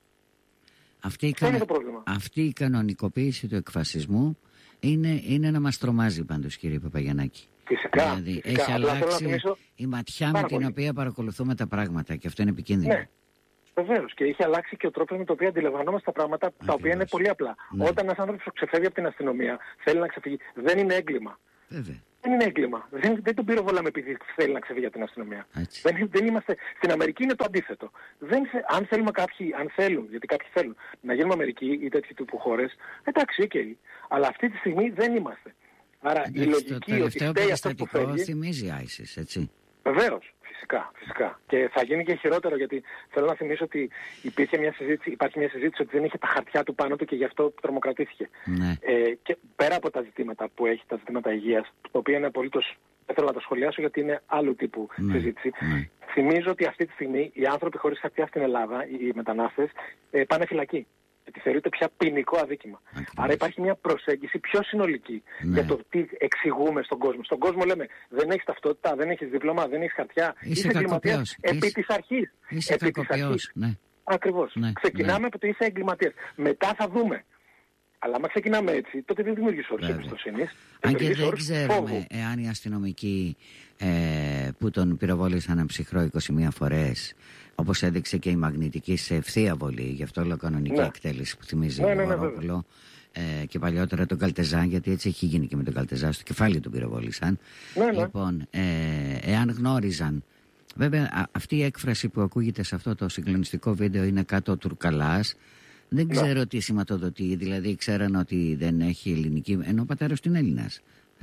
Αυτή η, κανο... αυτή η κανονικοποίηση του εκφασισμού είναι, είναι να μας τρομάζει πάντως, κύριε Παπαγιαννάκη. Φυσικά. Δηλαδή φυσικά. έχει Απλά αλλάξει θυμίσω... η ματιά με την πολύ. οποία παρακολουθούμε τα πράγματα και αυτό είναι επικίνδυνο. Ναι. Βεβαίως. Και έχει αλλάξει και ο τρόπος με τον οποίο αντιλαμβανόμαστε τα πράγματα, Ακριβώς. τα οποία είναι πολύ απλά. Ναι. Όταν ένας άνθρωπος ξεφεύγει από την αστυνομία, θέλει να ξεφύγει, δεν είναι έγκλημα. Βέβαια. Δεν είναι έγκλημα. Δεν, δεν τον πυροβολάμε επειδή θέλει να ξεφύγει από την αστυνομία. Δεν, δεν είμαστε... Στην Αμερική είναι το αντίθετο. Δεν, αν θέλουμε κάποιοι, αν θέλουν, γιατί κάποιοι θέλουν, να γίνουμε Αμερική ή τέτοιου τύπου χώρες, εντάξει, οκ. Okay. Αλλά αυτή τη στιγμή δεν είμαστε. Άρα εντάξει, η λογική ότι φταίει αυτό που φεύγει... θυμίζει ISIS, έτσι. Βεβαίως. Φυσικά, φυσικά. Και θα γίνει και χειρότερο, γιατί θέλω να θυμίσω ότι υπήρχε μια συζήτηση, υπάρχει μια συζήτηση ότι δεν είχε τα χαρτιά του πάνω του και γι' αυτό τρομοκρατήθηκε. Ναι. Ε, και πέρα από τα ζητήματα που έχει, τα ζητήματα υγείας, τα οποία είναι απολύτως, δεν θέλω να τα σχολιάσω γιατί είναι άλλου τύπου ναι. συζήτηση. Ναι. Θυμίζω ότι αυτή τη στιγμή οι άνθρωποι χωρίς χαρτιά στην Ελλάδα, οι μετανάστες, ε, πάνε φυλακή. Γιατί θεωρείται πια ποινικό αδίκημα. Ακριβώς. Άρα υπάρχει μια προσέγγιση πιο συνολική ναι. για το τι εξηγούμε στον κόσμο. Στον κόσμο λέμε δεν έχεις ταυτότητα, δεν έχεις δίπλωμα, δεν έχεις χαρτιά. Είσαι εγκληματίας επί της αρχής. Είσαι κακοποιός. Ναι. Ακριβώς. Ναι. Ξεκινάμε ναι. από το είσαι εγκληματίας. Μετά θα δούμε. Αλλά άμα ξεκινάμε έτσι, τότε δεν δημιουργείς όρους εμπιστοσύνης. Αν και δεν ξέρουμε εάν οι αστυνομικοί ε, που τον πυροβόλησαν ψυχρό είκοσι μία φορές, όπως έδειξε και η μαγνητική σε ευθεία βολή, γι' αυτό όλο κανονική ναι. εκτέλεση που θυμίζει ναι, ο ναι, ναι, Βορόπουλο, ε, και παλιότερα τον Καλτεζά, γιατί έτσι έχει γίνει και με τον Καλτεζά, στο κεφάλι τον πυροβόλησαν. Ναι, ναι. Λοιπόν, ε, εάν γνώριζαν. Βέβαια, α, αυτή η έκφραση που ακούγεται σε αυτό το συγκλονιστικό βίντεο είναι κάτω ο Τουρκαλάς. Δεν ξέρω ναι. τι σηματοδοτεί, δηλαδή ξέραν ότι δεν έχει ελληνική, ενώ ο πατέρας του είναι Έλληνας.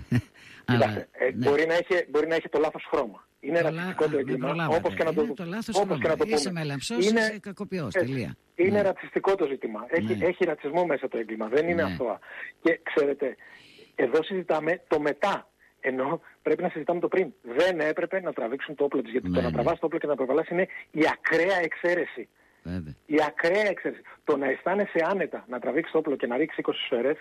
Αλλά, ε, ναι. μπορεί, να έχει, μπορεί να έχει το λάθος χρώμα. Είναι το ρατσιστικό το έγκλημα, όπως και να το, το, όπως και να το πούμε. Είσαι μελαμψός, είναι, είσαι κακοποιός, τελεία. Είναι ναι. ρατσιστικό το ζήτημα. Έχει, ναι. έχει ρατσισμό μέσα το έγκλημα, δεν είναι ναι. αθώα. Και ξέρετε, εδώ συζητάμε το μετά. Ενώ πρέπει να συζητάμε το πριν. Δεν έπρεπε να τραβήξουν το όπλο τους. Γιατί ναι, το να τραβάς το όπλο και να προβαλάς είναι η ακραία εξαίρεση. Βέβαια. Η ακραία εξαίρεση. Το να αισθάνεσαι άνετα να τραβήξεις το όπλο και να ρίξεις είκοσι σφαίρες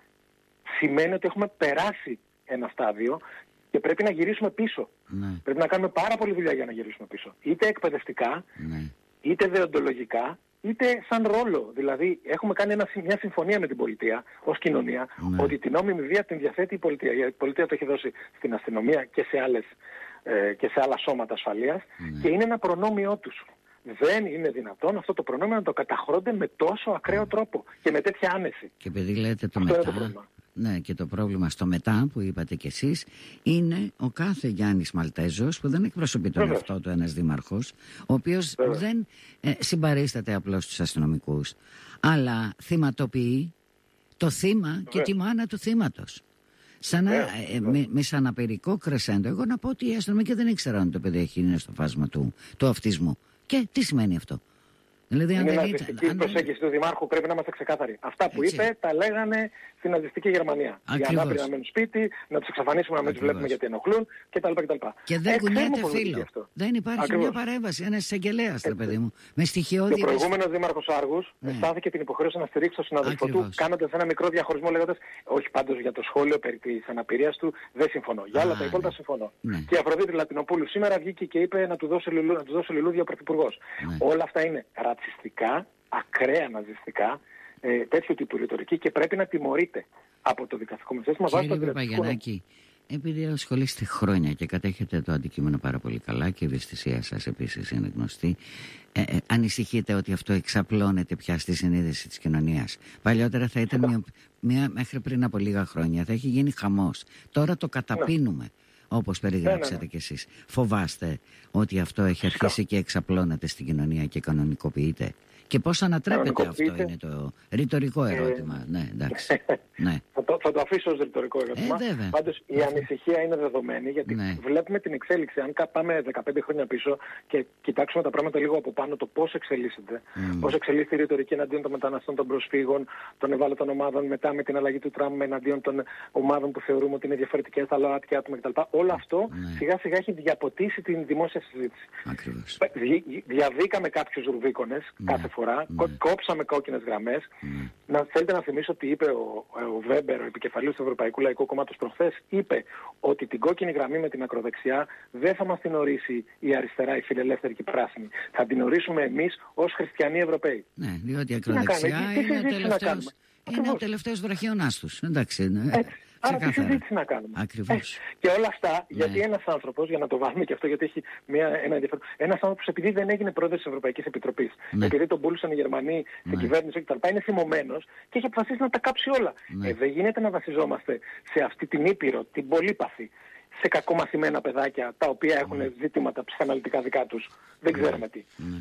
σημαίνει ότι έχουμε περάσει ένα στάδιο και πρέπει να γυρίσουμε πίσω. Ναι. Πρέπει να κάνουμε πάρα πολλή δουλειά για να γυρίσουμε πίσω. Είτε εκπαιδευτικά, ναι. είτε δεοντολογικά, είτε σαν ρόλο. Δηλαδή έχουμε κάνει ένα, μια συμφωνία με την πολιτεία ως κοινωνία ναι. ότι την νόμιμη βία την διαθέτει η πολιτεία. Η πολιτεία το έχει δώσει στην αστυνομία και σε, άλλες, ε, και σε άλλα σώματα ασφαλείας ναι. και είναι ένα προνόμιό τους. Δεν είναι δυνατόν αυτό το προνόμιο να το καταχρώνται με τόσο ακραίο τρόπο και με τέτοια άνεση. Και επειδή λέτε το αυτό μετά, το ναι, και το πρόβλημα στο μετά που είπατε κι εσείς είναι ο κάθε Γιάννης Μαλτέζος που δεν εκπροσωπεί τον εαυτό του ένας δήμαρχος, ο οποίος Βέβαια. δεν ε, συμπαρίσταται απλώς στους αστυνομικούς, αλλά θυματοποιεί το θύμα Βέβαια. και τη μάνα του θύματος. Σαν να, ε, ε, με, με σαν απερικό κρεσέντο. Εγώ να πω ότι οι αστυνομικοί δεν ήξεραν ότι το παιδί έχει είναι στο φάσμα του, του αυτισμού. Και τι σημαίνει αυτό? Δηλαδή, είναι αν η δεν ναζιστική ήταν, προσέγγιση του Δημάρχου, πρέπει να είμαστε ξεκάθαροι. Αυτά που Έτσι. είπε τα λέγανε στην ναζιστική Γερμανία. Ακριβώς. Οι ανάπηροι να μένουν σπίτι, να τους εξαφανίσουμε, να μην τους βλέπουμε γιατί ενοχλούν κτλ. κτλ. Και δεν κουνιέται φίλο. Δεν υπάρχει Ακριβώς. μια παρέμβαση, ένας εισαγγελέας, ρε παιδί μου. Με στοιχειώδη. Και ο προηγούμενος Δήμαρχος Άργους ναι. αισθάνθηκε την υποχρέωση να στηρίξει τον συναδελφό του, κάνοντας ένα μικρό διαχωρισμό λέγοντας όχι πάντως για το σχόλιο περί της αναπηρίας του δεν συμφωνώ. Για άλλα τα υπόλοιπα συμφωνώ. Ναι. Και η Αφροδίτη Λατινοπούλου σήμερα βγήκε και είπε να του δώσει λουλούδια ο Πρωθυπουργός. Όλα αυτά είναι ρατσιστικά, ακραία ναζιστικά, ε, τέτοιου τύπου ρητορική και πρέπει να τιμωρείται από το δικαστικό μας σύστημα βάσει του Παπαγιαννάκη, επειδή ασχολείστε χρόνια και κατέχετε το αντικείμενο πάρα πολύ καλά και η ευαισθησία σας επίσης είναι γνωστή, ε, ε, ανησυχείτε ότι αυτό εξαπλώνεται πια στη συνείδηση της κοινωνίας? Παλιότερα θα ήταν μια, μια, μέχρι πριν από λίγα χρόνια θα έχει γίνει χαμός. Τώρα το καταπίνουμε. όπως περιγράψατε ναι, ναι. κι εσείς. Φοβάστε ότι αυτό έχει αρχίσει και εξαπλώνεται στην κοινωνία και κανονικοποιείται? Και πώς ανατρέπεται αυτό είναι το ρητορικό ερώτημα. Ε, ναι, εντάξει. ναι. Θα, το, θα το αφήσω ως ρητορικό ερώτημα. Ε, Πάντως η ανησυχία είναι δεδομένη, γιατί ναι. βλέπουμε την εξέλιξη. Αν πάμε δεκαπέντε χρόνια πίσω και κοιτάξουμε τα πράγματα λίγο από πάνω, το πώς εξελίσσεται. Mm. Πώς εξελίσσεται η ρητορική εναντίον των μεταναστών, των προσφύγων, των ευάλωτων ομάδων, μετά με την αλλαγή του Τραμπ εναντίον των ομάδων που θεωρούμε ότι είναι διαφορετικές, τα ΛΟΑΤΚΙ άτομα κτλ. Όλο αυτό ναι. σιγά σιγά έχει διαποτίσει την δημόσια συζήτηση. Δι, διαβήκαμε κάποιους ρουβίκονες ναι. κάθε φορά, ναι. κόψαμε κόκκινες γραμμές. Ναι. Να θέλετε να θυμίσω ότι είπε ο, ο Βέμπερ, ο επικεφαλής του Ευρωπαϊκού Λαϊκού Κόμματος προχθές, είπε ότι την κόκκινη γραμμή με την ακροδεξιά δεν θα μας την ορίσει η αριστερά, η φιλελεύθερη και η πράσινη. Θα την ορίσουμε εμείς ως χριστιανοί Ευρωπαίοι. Ναι, διότι η ακροδεξιά είναι, είναι, τελευταίος, είναι ο τελευταίος βραχιονάς τους. Εντάξει, ναι. Έτσι. Άρα τι συζήτηση να κάνουμε. Ακριβώς. Ε, και όλα αυτά, ναι. γιατί ένας άνθρωπος, για να το βάλουμε και αυτό, γιατί έχει μια, ένα ενδιαφέρον. Ένας άνθρωπος, επειδή δεν έγινε πρόεδρος της Ευρωπαϊκής Επιτροπής, ναι. επειδή τον πούλησαν οι Γερμανοί στην ναι. κυβέρνηση κτλ., είναι θυμωμένος και έχει αποφασίσει να τα κάψει όλα. Ναι. Ε, δεν γίνεται να βασιζόμαστε σε αυτή την ήπειρο, την πολύπαθη, σε κακομαθημένα παιδάκια τα οποία έχουν ναι. ζητήματα ψυχαναλυτικά δικά τους. Δεν ξέρουμε τι. Ναι.